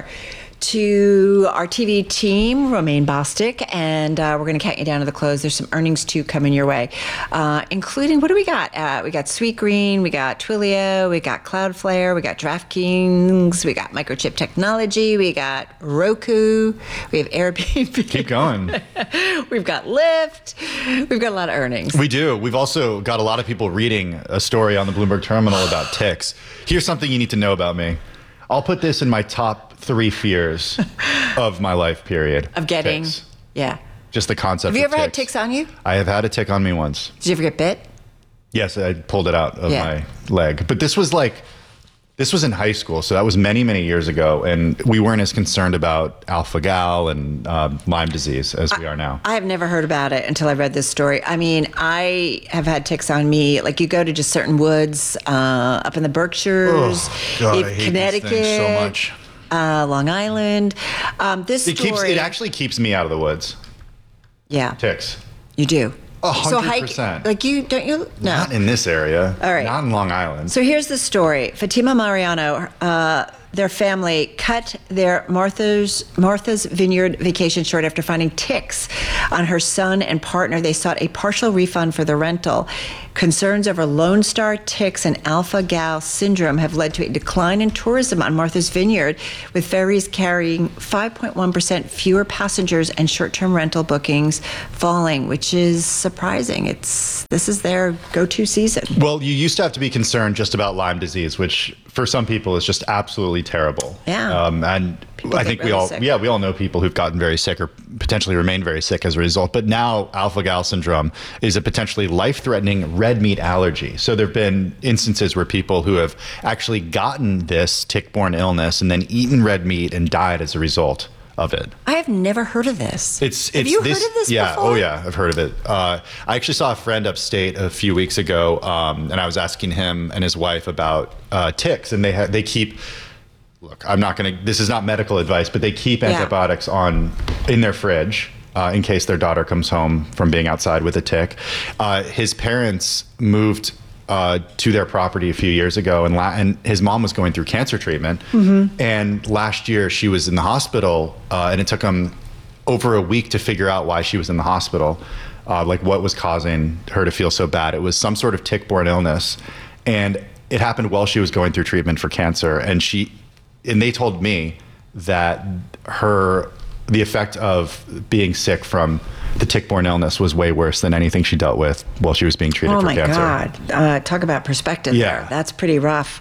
to our T V team, Romaine Bostick, and uh, we're going to count you down to the close. There's some earnings, too, coming your way, uh, including, what do we got? Uh, we got Sweetgreen, we got Twilio, we got Cloudflare, we got DraftKings, we got Microchip Technology, we got Roku, we have Airbnb. Keep going. We've got Lyft. We've got a lot of earnings. We do. We've also got a lot of people reading a story on the Bloomberg Terminal about ticks. Here's something you need to know about me. I'll put this in my top three fears of my life period. Of getting, ticks. yeah. Just the concept Have you of ever had ticks. ticks on you? I have had a tick on me once. Did you ever get bit? Yes, I pulled it out of Yeah. my leg. But this was like, this was in high school. So that was many, many years ago. And we weren't as concerned about alpha-gal and um, Lyme disease as we are now. I have never heard about it until I read this story. I mean, I have had ticks on me. Like, you go to just certain woods uh, up in the Berkshires, Oh, God, you I have hate Connecticut. these things so much. uh, Long Island. Um, this It story, keeps. It actually keeps me out of the woods. yeah, Ticks. you do. A So hundred hike, percent. like you, don't you? No. Not in this area. All right. Not in Long Island. So here's the story. Fatima Mariano, uh, their family cut their Martha's Martha's Vineyard vacation short after finding ticks on her son and partner. They sought a partial refund for the rental. Concerns over Lone Star ticks and alpha-gal syndrome have led to a decline in tourism on Martha's Vineyard, with ferries carrying five point one percent fewer passengers and short-term rental bookings falling, which is surprising. It's this is their go-to season. Well, you used to have to be concerned just about Lyme disease, which for some people is just absolutely terrible. Yeah. Um, and People I get think we really all, sick. yeah, we all know people who've gotten very sick or potentially remain very sick as a result. But now alpha-gal syndrome is a potentially life-threatening red meat allergy. So there have been instances where people who have actually gotten this tick-borne illness and then eaten red meat and died as a result of it. I have never heard of this. It's, Have it's you this, heard of this yeah, before? oh yeah, I've heard of it. Uh, I actually saw a friend upstate a few weeks ago, um, and I was asking him and his wife about uh, ticks, and they ha- they keep. Look, I'm not going to. This is not medical advice, but they keep Yeah. antibiotics on in their fridge uh, in case their daughter comes home from being outside with a tick. Uh, his parents moved uh, to their property a few years ago, and, la- and his mom was going through cancer treatment. Mm-hmm. And last year she was in the hospital, uh, and it took them over a week to figure out why she was in the hospital, uh, like what was causing her to feel so bad. It was some sort of tick-borne illness, and it happened while she was going through treatment for cancer. And she, and they told me that her, the effect of being sick from the tick-borne illness was way worse than anything she dealt with while she was being treated Oh for my cancer. God. Uh, talk about perspective Yeah. there. That's pretty rough.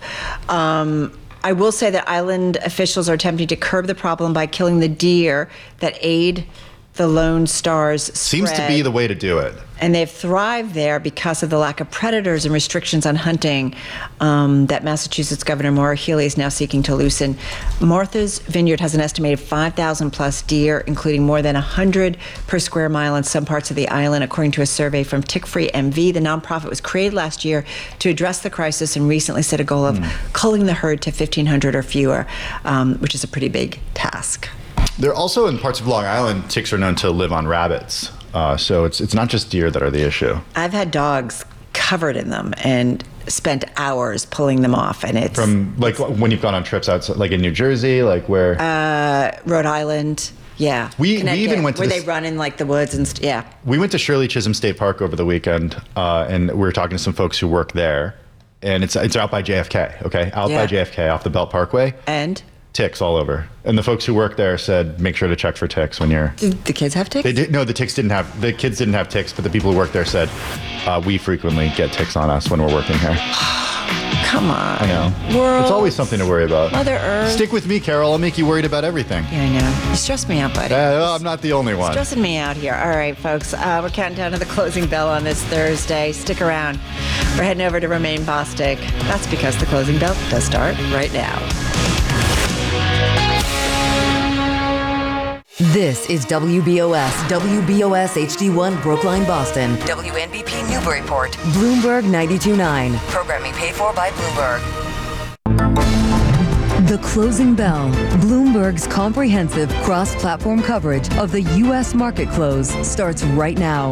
Um, I will say that island officials are attempting to curb the problem by killing the deer that aid the Lone Star's Seems to spread. be the way to do it. And they've thrived there because of the lack of predators and restrictions on hunting um, that Massachusetts Governor Maura Healey is now seeking to loosen. Martha's Vineyard has an estimated five thousand plus deer, including more than one hundred per square mile in some parts of the island, according to a survey from Tick Free M V. The nonprofit was created last year to address the crisis and recently set a goal of Mm. culling the herd to fifteen hundred or fewer, um, which is a pretty big task. They're also in parts of Long Island, ticks are known to live on rabbits. Uh, so it's it's not just deer that are the issue. I've had dogs covered in them and spent hours pulling them off, and it's From like when you've gone on trips outside, like in New Jersey, like where uh, Rhode Island. Yeah, We- we Connecticut, even went to where this- they run in like the woods and st- yeah. we went to Shirley Chisholm State Park over the weekend, uh, and we were talking to some folks who work there, and it's it's out by J F K, okay, out Yeah. by J F K off the Belt Parkway. And Ticks all over, and the folks who work there said make sure to check for ticks when you're. Did the kids have ticks? They did no, the ticks didn't have the kids didn't have ticks, but the people who work there said uh, we frequently get ticks on us when we're working here. Come on. I know. World. It's always something to worry about. Mother Earth. Stick with me, Carol. I'll make you worried about everything. Yeah, I know. You stress me out, buddy. Uh, well, I'm not the only one. Stressing me out here. All right, folks. Uh, we're counting down to the closing bell on this Thursday. Stick around. We're heading over to Romaine Bostic. That's because the closing bell does start right now. This is W B O S, W B O S H D one Brookline, Boston. W N B P Newburyport. Bloomberg ninety-two point nine. Programming paid for by Bloomberg. The Closing Bell, Bloomberg's comprehensive cross-platform coverage of the U S market close, starts right now.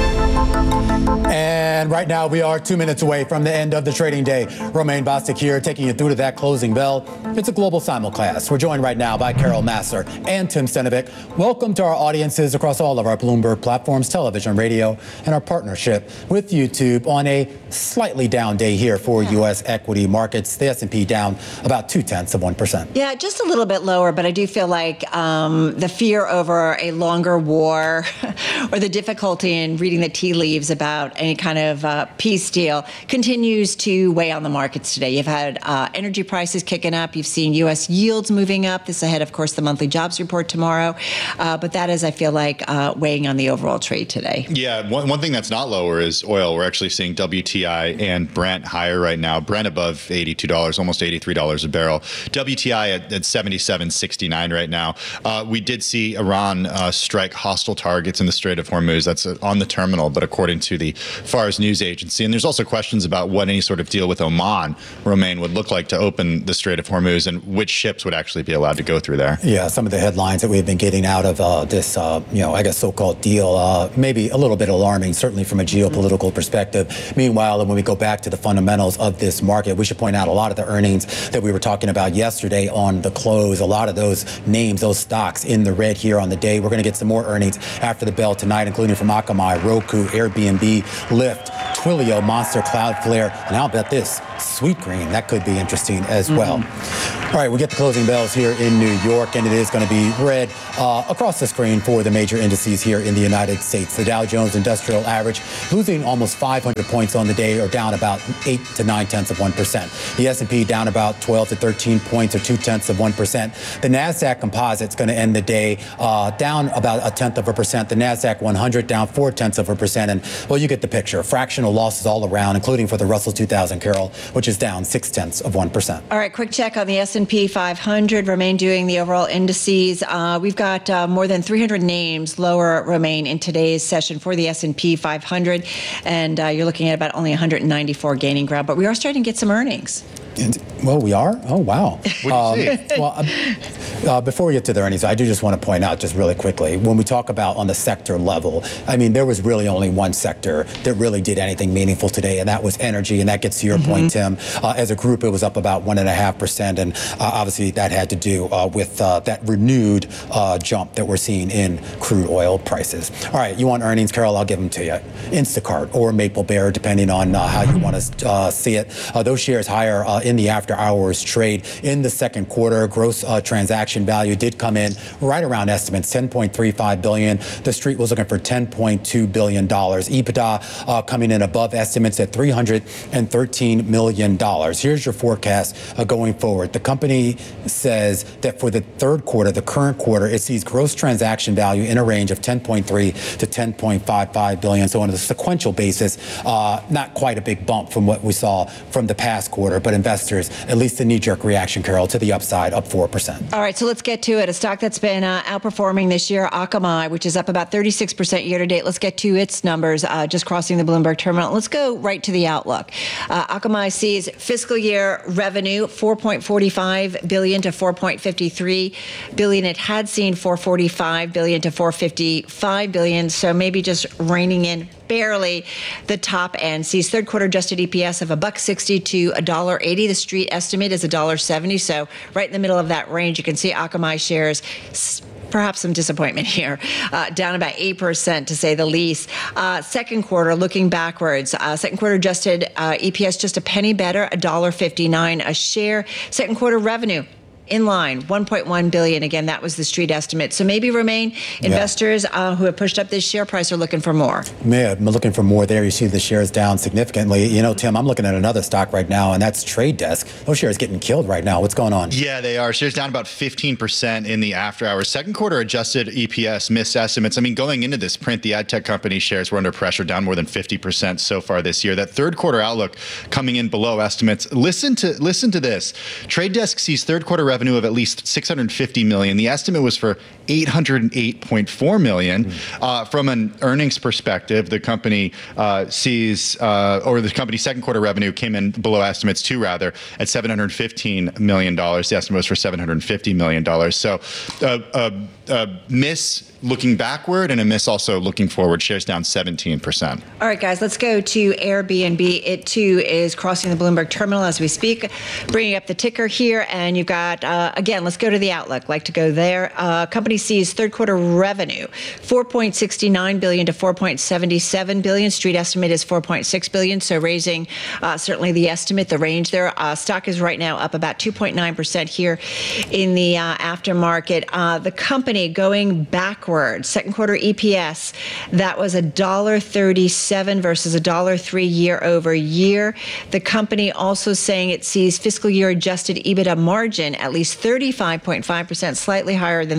And right now, we are two minutes away from the end of the trading day. Romaine Bostic here, taking you through to that closing bell. It's a global simulcast. We're joined right now by Carol Massar and Tim Stenovic. Welcome to our audiences across all of our Bloomberg platforms, television, radio, and our partnership with YouTube on a slightly down day here for U S equity markets. The S and P down about two-tenths of one percent. Yeah, just a little bit lower, but I do feel like um, the fear over a longer war or the difficulty in reading the tea leaves about any kind of uh, peace deal continues to weigh on the markets today. You've had uh, energy prices kicking up. You've seen U S yields moving up. This ahead, of course, the monthly jobs report tomorrow. Uh, but that is, I feel like, uh, weighing on the overall trade today. Yeah, one, one thing that's not lower is oil. We're actually seeing W T I and Brent higher right now. Brent above eighty-two dollars, almost eighty-three dollars a barrel. W T I at, at seventy-seven sixty-nine right now. Uh, we did see Iran uh, strike hostile targets in the Strait of Hormuz. That's uh, on the terminal, but according to the Fars news agency. And there's also questions about what any sort of deal with Oman, Romaine, would look like to open the Strait of Hormuz and which ships would actually be allowed to go through there. Yeah, some of the headlines that we've been getting out of uh, this, uh, you know, I guess so-called deal, uh, maybe a little bit alarming, certainly from a geopolitical mm-hmm. perspective. Meanwhile, when we go back to the fundamentals of this market, we should point out a lot of the earnings that we were talking about yesterday on the close, a lot of those names, those stocks in the red here on the day. We're going to get some more earnings after the bell tonight, including from Akamai, Roku, Airbnb, Lyft, Twilio, Monster, Cloudflare, and I'll bet this, Sweetgreen. That could be interesting as mm-hmm. well. All right, we get the closing bells here in New York, and it is going to be red uh, across the screen for the major indices here in the United States. The Dow Jones Industrial Average losing almost five hundred points on the day, or down about eight to nine tenths of one percent. The S and P down about twelve to thirteen points, or two tenths of one percent. The Nasdaq Composite's going to end the day uh, down about a tenth of a percent. The Nasdaq one hundred down four tenths of a percent, and well, you get the picture. Fractional losses all around, including for the Russell two thousand, Carol, which is down six tenths of one percent. All right, quick check on the S and P five hundred. Remain doing the overall indices. Uh, we've got uh, more than three hundred names lower remain in today's session for the S and P five hundred, and uh, you're looking at about only one hundred ninety-four gaining ground. But we are starting to get some earnings. And, well, we are? Oh, wow. What do you um, see? Well, uh, before we get to the earnings, I do just want to point out just really quickly, when we talk about on the sector level, I mean, there was really only one sector that really did anything meaningful today, and that was energy. And that gets to your mm-hmm. point, Tim. Uh, as a group, it was up about one and a half percent. And uh, obviously that had to do uh, with uh, that renewed uh, jump that we're seeing in crude oil prices. All right, you want earnings, Carol? I'll give them to you. Instacart or Maple Bear, depending on uh, how you want to uh, see it. Uh, those shares higher uh, in the after hours trade in the second quarter. Gross uh, transaction value did come in right around estimates, ten point three five billion dollars. The street was looking for ten point two billion dollars. EBITDA uh, coming in above estimates at three hundred thirteen million dollars. Here's your forecast uh, going forward. The company says that for the third quarter, the current quarter, it sees gross transaction value in a range of ten point three to ten point five five billion dollars. So on a sequential basis, uh, not quite a big bump from what we saw from the past quarter, but investors, at least the knee-jerk reaction, Carol, to the upside, up four percent. All right, so let's get to it. A stock that's been uh, outperforming this year, Akamai, which is up about thirty-six percent year to date. Let's get to its numbers, uh, just crossing the Bloomberg terminal. Let's go right to the outlook. Uh, Akamai sees fiscal year revenue four point four five billion dollars to four point five three billion dollars. It had seen four point four five billion dollars to four point five five billion dollars, so maybe just reining in barely the top end. Sees third quarter adjusted E P S of a buck sixty to a dollar eighty. The street estimate is a dollar seventy. So right in the middle of that range, you can see Akamai shares. Perhaps some disappointment here, uh, down about eight percent to say the least. Uh, second quarter, looking backwards, uh, second quarter adjusted uh, E P S just a penny better, a dollar fifty-nine a share. Second quarter revenue in line, one point one billion dollars. Again, that was the street estimate. So maybe Romaine, investors yeah. uh, who have pushed up this share price are looking for more. Yeah, I'm looking for more there. You see the shares down significantly. You know, Tim, I'm looking at another stock right now, and that's Trade Desk. Those shares getting killed right now. What's going on? Yeah, they are. Shares down about fifteen percent in the after hours. Second quarter adjusted E P S missed estimates. I mean, going into this print, the ad tech company shares were under pressure, down more than fifty percent so far this year. That third quarter outlook coming in below estimates. Listen to listen to this. Trade Desk sees third quarter revenue of at least six hundred fifty million dollars. The estimate was for eight hundred eight point four million dollars. Mm. Uh, from an earnings perspective, the company uh, sees, uh, or the company's second quarter revenue came in below estimates too, rather, at seven hundred fifteen million dollars. The estimate was for seven hundred fifty million dollars. So uh, uh, uh, miss looking backward and a miss also looking forward. Shares down seventeen percent. All right, guys, let's go to Airbnb. It, too, is crossing the Bloomberg terminal as we speak. Bringing up the ticker here, and you've got, uh, again, let's go to the outlook. Like to go there. Uh, company sees third quarter revenue, four point six nine billion dollars to four point seven seven billion dollars. Street estimate is four point six billion dollars, so raising uh, certainly the estimate, the range there. Uh, stock is right now up about two point nine percent here in the uh, aftermarket. Uh, the company going backwards. Second quarter E P S, that was a dollar thirty-seven versus a dollar three year over year. The company also saying it sees fiscal year adjusted EBITDA margin at least thirty-five point five percent, slightly higher than the street estimate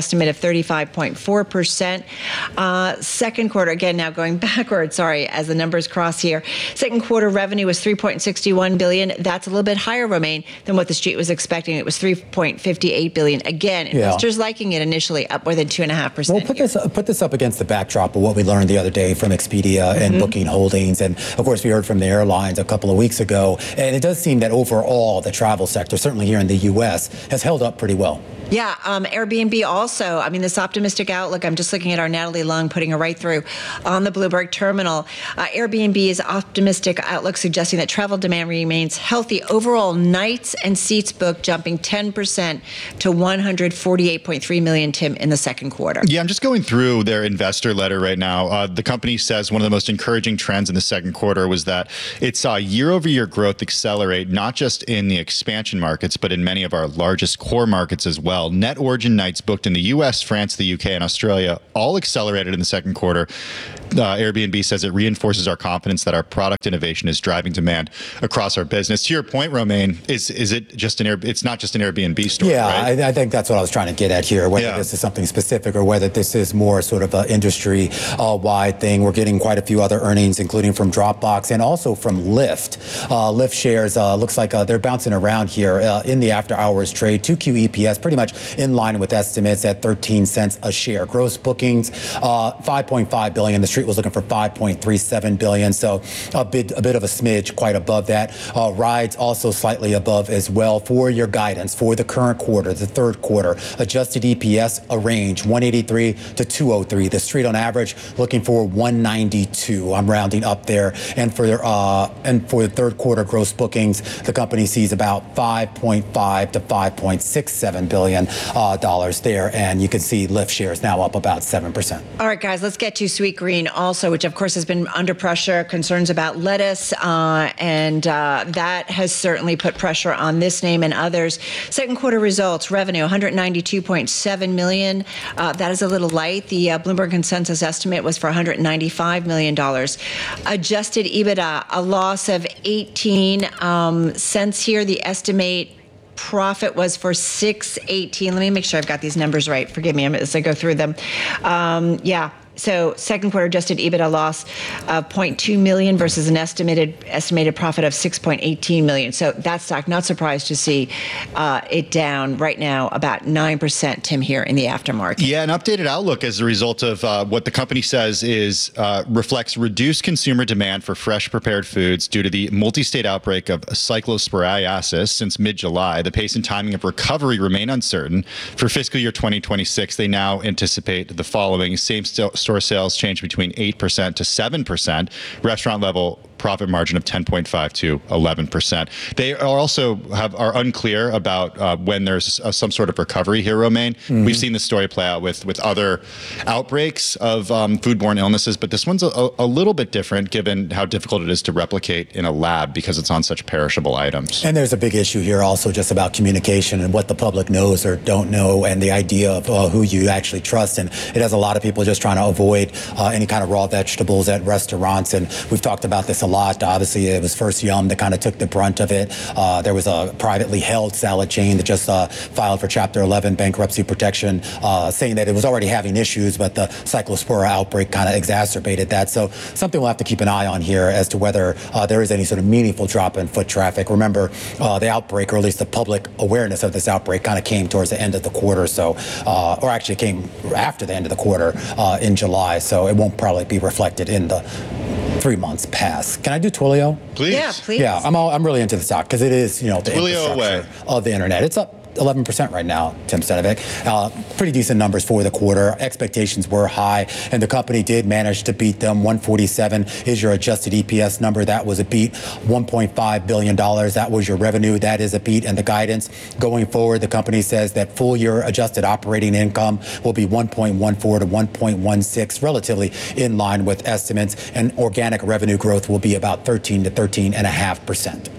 estimate of thirty-five point four percent. Uh, second quarter, again, now going backwards, sorry, as the numbers cross here. Second quarter revenue was three point six one billion dollars. That's a little bit higher, Romaine, than what the street was expecting. It was three point five eight billion dollars. Again, Yeah. investors liking it initially, up more than two point five percent. Well, put this put this up against the backdrop of what we learned the other day from Expedia and Mhm. Booking Holdings, and of course we heard from the airlines a couple of weeks ago. And it does seem that overall the travel sector, certainly here in the U S, has held up pretty well. Yeah, um, Airbnb also. I mean, this optimistic outlook, I'm just looking at our Natalie Lung putting her right through on the Bloomberg terminal. Uh, Airbnb's optimistic outlook suggesting that travel demand remains healthy. Overall, nights and seats booked jumping ten percent to one hundred forty-eight point three million, Tim, in the second quarter. Yeah, I'm just going through their investor letter right now. Uh, the company says one of the most encouraging trends in the second quarter was that it saw year-over-year growth accelerate, not just in the expansion markets, but in many of our largest core markets as well. Net origin nights booked in the U S, France, the U K, and Australia all accelerated in the second quarter. Uh, Airbnb says it reinforces our confidence that our product innovation is driving demand across our business. To your point, Romaine, is is it just an Air, it's not just an Airbnb story, Yeah, right? I, I think that's what I was trying to get at here, whether Yeah. this is something specific or whether this is more sort of an industry-wide thing. We're getting quite a few other earnings, including from Dropbox and also from Lyft. Uh, Lyft shares uh, looks like uh, they're bouncing around here uh, in the after-hours trade. two Q E P S pretty much in line with estimates at thirteen cents a share. Gross bookings, uh, five point five billion. The street was looking for five point three seven billion. So a bit, a bit of a smidge, quite above that. Uh, rides also slightly above as well. For your guidance for the current quarter, the third quarter, adjusted E P S, a range one eighty-three to two oh three. The street on average looking for one ninety-two. I'm rounding up there. And for uh, and for the third quarter gross bookings, the company sees about five point five to five point six seven billion uh, dollars there. And you can see Lyft shares now up about seven percent. All right, guys, let's get to Sweetgreen also, which of course has been under pressure, concerns about lettuce, uh, and uh, that has certainly put pressure on this name and others. Second quarter results, revenue one hundred ninety-two point seven million dollars. Uh, that is a little light. The uh, Bloomberg consensus estimate was for one hundred ninety-five million dollars. Adjusted EBITDA, a loss of eighteen um, cents here. The estimate profit was for six eighteen. Let me make sure I've got these numbers right. Forgive me as I go through them. Um, yeah. So second quarter adjusted EBITDA loss of zero point two million versus an estimated estimated profit of six point one eight million. So that stock, not surprised to see uh, it down right now about nine percent, Tim, here in the aftermarket. Yeah, an updated outlook as a result of uh, what the company says is uh, reflects reduced consumer demand for fresh prepared foods due to the multi-state outbreak of cyclosporiasis since mid-July. The pace and timing of recovery remain uncertain. For fiscal year twenty twenty-six, they now anticipate the following: same-store sales change between eight percent to seven percent, restaurant level profit margin of ten point five to eleven percent. They are also have are unclear about uh, when there's uh, some sort of recovery here, Romaine. Mm-hmm. We've seen this story play out with with other outbreaks of um, foodborne illnesses, but this one's a, a little bit different given how difficult it is to replicate in a lab because it's on such perishable items. And there's a big issue here also just about communication and what the public knows or don't know, and the idea of uh, who you actually trust. And it has a lot of people just trying to avoid uh, any kind of raw vegetables at restaurants. And we've talked about this a lot. Obviously, it was First Yum that kind of took the brunt of it. Uh, there was a privately held salad chain that just uh, filed for Chapter eleven bankruptcy protection, uh, saying that it was already having issues, but the cyclospora outbreak kind of exacerbated that. So something we'll have to keep an eye on here as to whether uh, there is any sort of meaningful drop in foot traffic. Remember, uh, the outbreak, or at least the public awareness of this outbreak, kind of came towards the end of the quarter, so uh, or actually came after the end of the quarter uh, in July. So it won't probably be reflected in the three months past. Can I do Twilio? Please. Yeah, please. Yeah, I'm all, I'm really into the stock because it is, you know, the Twilio infrastructure away. of the internet. It's up eleven percent right now, Tim Stenovic. Uh, pretty decent numbers for the quarter. Expectations were high, and the company did manage to beat them. one forty-seven is your adjusted E P S number. That was a beat. one point five billion dollars, that was your revenue. That is a beat. And the guidance going forward, the company says that full year adjusted operating income will be one point one four to one point one six, relatively in line with estimates, and organic revenue growth will be about thirteen to thirteen point five percent.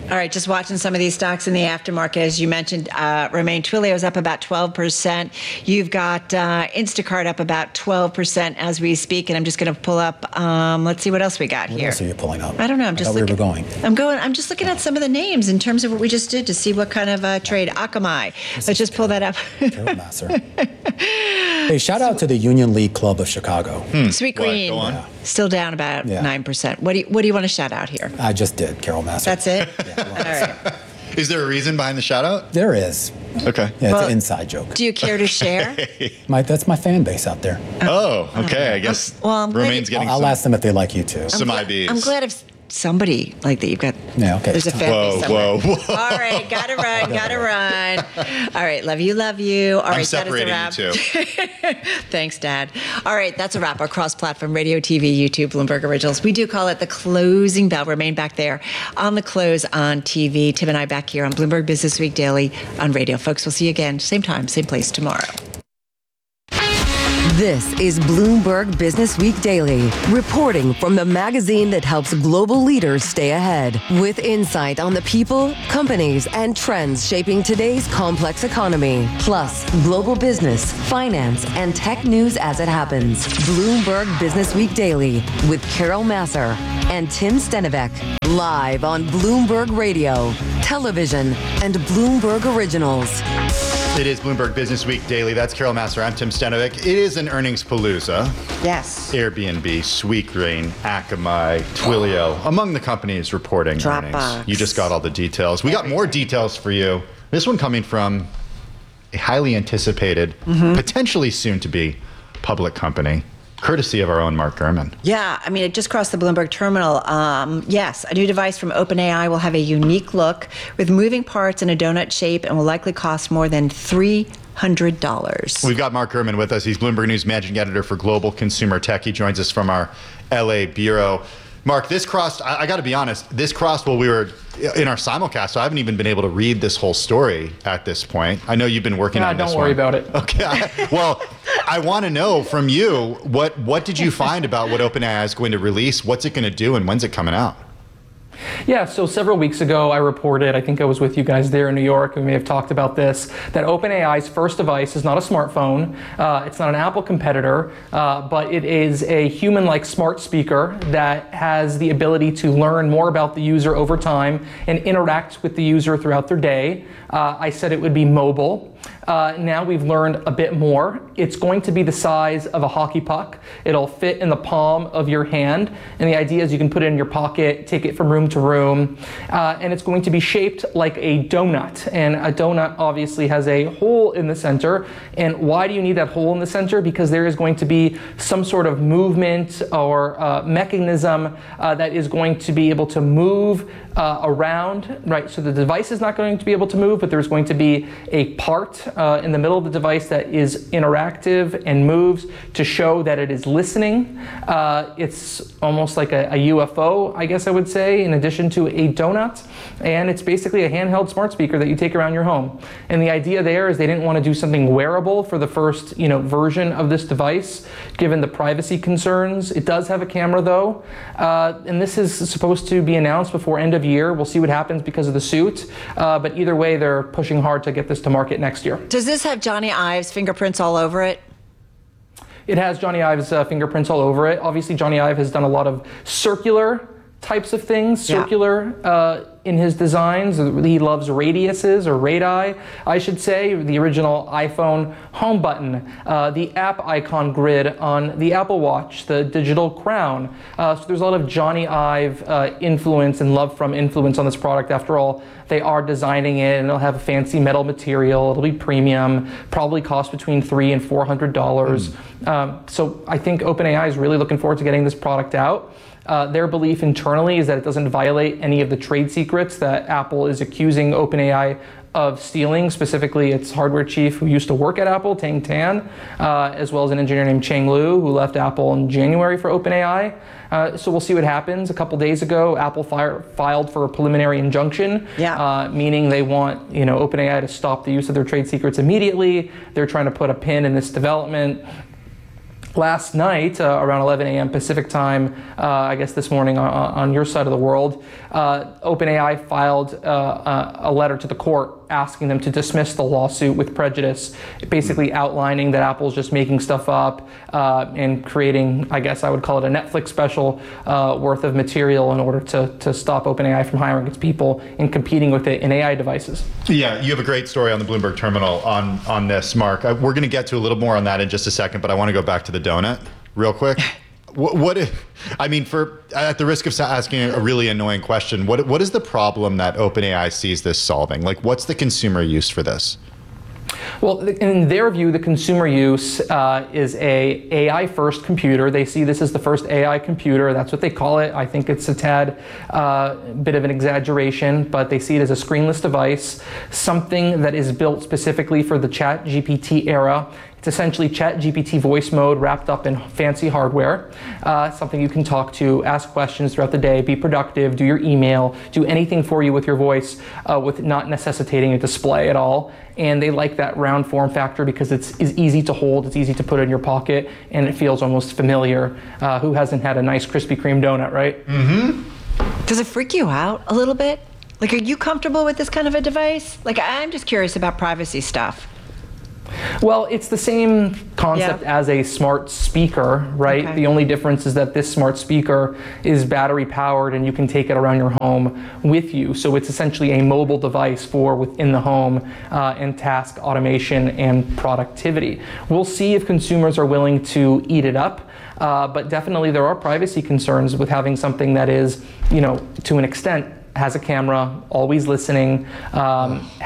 All right, just watching some of these stocks in the aftermarket. As you mentioned, uh, Romain Twilio's up about twelve percent. You've got uh, Instacart up about twelve percent as we speak. And I'm just going to pull up, um, let's see what else we got What here. else are you pulling up? I don't know. I'm I just thought looking. we were going. I'm going. I'm just looking at some of the names in terms of what we just did to see what kind of uh, trade. Akamai. Let's just pull that up. Hey, shout out to the Union League Club of Chicago. Sweet Green. Go on. Yeah. Still down about Yeah. nine percent. What do you What do you want to shout out here? I just did, Carol Massar. That's it. All right. Is there a reason behind the shout out? There is. Okay. Yeah, it's Well, an inside joke. Do you care to share? My, that's my fan base out there. Oh, okay. I guess Well, I'm glad Romain's you- getting I'll some, ask them if they like you too. some I Bs. I'm glad if somebody like that you've got. Yeah, okay. There's a fan Whoa, base somewhere. whoa, whoa. All right, gotta run, gotta run. All right, love you, love you. All I'm right, that is a separating wrap. you two. Thanks, Dad. All right, that's a wrap. Our cross-platform radio, T V, YouTube, Bloomberg Originals. We do call it the closing bell. Remain back there on the close on T V. Tim and I back here on Bloomberg Business Week Daily on radio. Folks, we'll see you again, same time, same place tomorrow. This is Bloomberg Business Week Daily, reporting from the magazine that helps global leaders stay ahead, with insight on the people, companies, and trends shaping today's complex economy, plus global business, finance, and tech news as it happens. Bloomberg Business Week Daily with Carol Massar and Tim Stenivek, live on Bloomberg Radio, television, and Bloomberg Originals. It is Bloomberg Business Week Daily. That's Carol Massar. I'm Tim Stenivek. It is an earnings palooza. Yes. Airbnb, Sweetgreen, Akamai, Twilio, among the companies reporting Dropbox. earnings. You just got all the details. We got more details for you. This one coming from a highly anticipated, Mm-hmm. potentially soon to be public company, courtesy of our own Mark Gurman. Yeah, I mean, it just crossed the Bloomberg terminal. Um, yes, a new device from OpenAI will have a unique look with moving parts in a donut shape and will likely cost more than three hundred dollars. We've got Mark Gurman with us. He's Bloomberg News managing editor for Global Consumer Tech. He joins us from our L A bureau. Mark, this crossed, I, I got to be honest, this crossed while we were in our simulcast, so I haven't even been able to read this whole story at this point. I know you've been working Yeah, on this don't worry one. about it. Okay. I, well, I want to know from you, what, what did you find about what OpenAI is going to release? What's it going to do, and when's it coming out? Yeah, so several weeks ago I reported, I think I was with you guys there in New York, we may have talked about this, that OpenAI's first device is not a smartphone, uh, it's not an Apple competitor, uh, but it is a human-like smart speaker that has the ability to learn more about the user over time and interact with the user throughout their day. Uh, I said it would be mobile. Uh, now we've learned a bit more. It's going to be the size of a hockey puck. It'll fit in the palm of your hand. And the idea is you can put it in your pocket, take it from room to room. Uh, and it's going to be shaped like a donut. And a donut obviously has a hole in the center. And why do you need that hole in the center? Because there is going to be some sort of movement or uh, mechanism uh, that is going to be able to move uh, around, right? So the device is not going to be able to move, but there's going to be a part uh, in the middle of the device that is interactive and moves to show that it is listening. Uh, it's almost like a, a U F O, I guess I would say, in addition to a donut. And it's basically a handheld smart speaker that you take around your home. And the idea there is they didn't want to do something wearable for the first, you know, version of this device, given the privacy concerns. It does have a camera though. Uh, and this is supposed to be announced before end of year. We'll see what happens because of the suit. Uh, but either way, they're pushing hard to get this to market next year. Does this have Johnny Ives fingerprints all over it? It has Johnny Ive's uh, fingerprints all over it. Obviously, Johnny Ive has done a lot of circular types of things, Yeah. circular uh, in his designs. He loves radiuses, or radii, I should say. The original iPhone home button, uh, the app icon grid on the Apple Watch, the digital crown. Uh, so there's a lot of Johnny Ive uh, influence and love from influence on this product. After all, they are designing it, and it'll have a fancy metal material. It'll be premium, probably cost between three and four hundred dollars. Mm. Um, so I think OpenAI is really looking forward to getting this product out. Uh, their belief internally is that it doesn't violate any of the trade secrets that Apple is accusing OpenAI of stealing, specifically its hardware chief who used to work at Apple, Tang Tan, uh, as well as an engineer named Cheng Lu, who left Apple in January for OpenAI. Uh, so we'll see what happens. A couple days ago, Apple fire, filed for a preliminary injunction, yeah. uh, meaning they want, you know, OpenAI to stop the use of their trade secrets immediately. They're trying to put a pin in this development. last night, uh, around eleven a.m. Pacific time, uh, I guess this morning on, on your side of the world, uh, OpenAI filed uh, a letter to the court asking them to dismiss the lawsuit with prejudice, basically outlining that Apple's just making stuff up uh, and creating, I guess I would call it a Netflix special uh, worth of material in order to, to stop OpenAI from hiring its people and competing with it in A I devices. Yeah, you have a great story on the Bloomberg terminal on, on this, Mark. I, we're going to get to a little more on that in just a second, but I want to go back to the donut real quick. What, what if, I mean, for at the risk of asking a really annoying question, what what is the problem that OpenAI sees this solving? Like, what's the consumer use for this? Well, in their view, the consumer use uh, is a AI-first computer. They see this as the first A I computer. That's what they call it. I think it's a tad uh, bit of an exaggeration, but they see it as a screenless device, something that is built specifically for the Chat G P T era. It's essentially Chat G P T voice mode wrapped up in fancy hardware, uh, something you can talk to, ask questions throughout the day, be productive, do your email, do anything for you with your voice uh, with not necessitating a display at all. And they like that round form factor because it's, it's easy to hold, it's easy to put in your pocket, and it feels almost familiar. Uh, who hasn't had a nice Krispy Kreme donut, right? Mm-hmm. Does it freak you out a little bit? Like, are you comfortable with this kind of a device? Like, I'm just curious about privacy stuff. Well, it's the same concept Yeah. as a smart speaker, right? Okay. The only difference is that this smart speaker is battery powered and you can take it around your home with you. So it's essentially a mobile device for within the home uh, and task automation and productivity. We'll see if consumers are willing to eat it up. Uh, but definitely there are privacy concerns with having something that is, you know, to an extent, has a camera, always listening, um,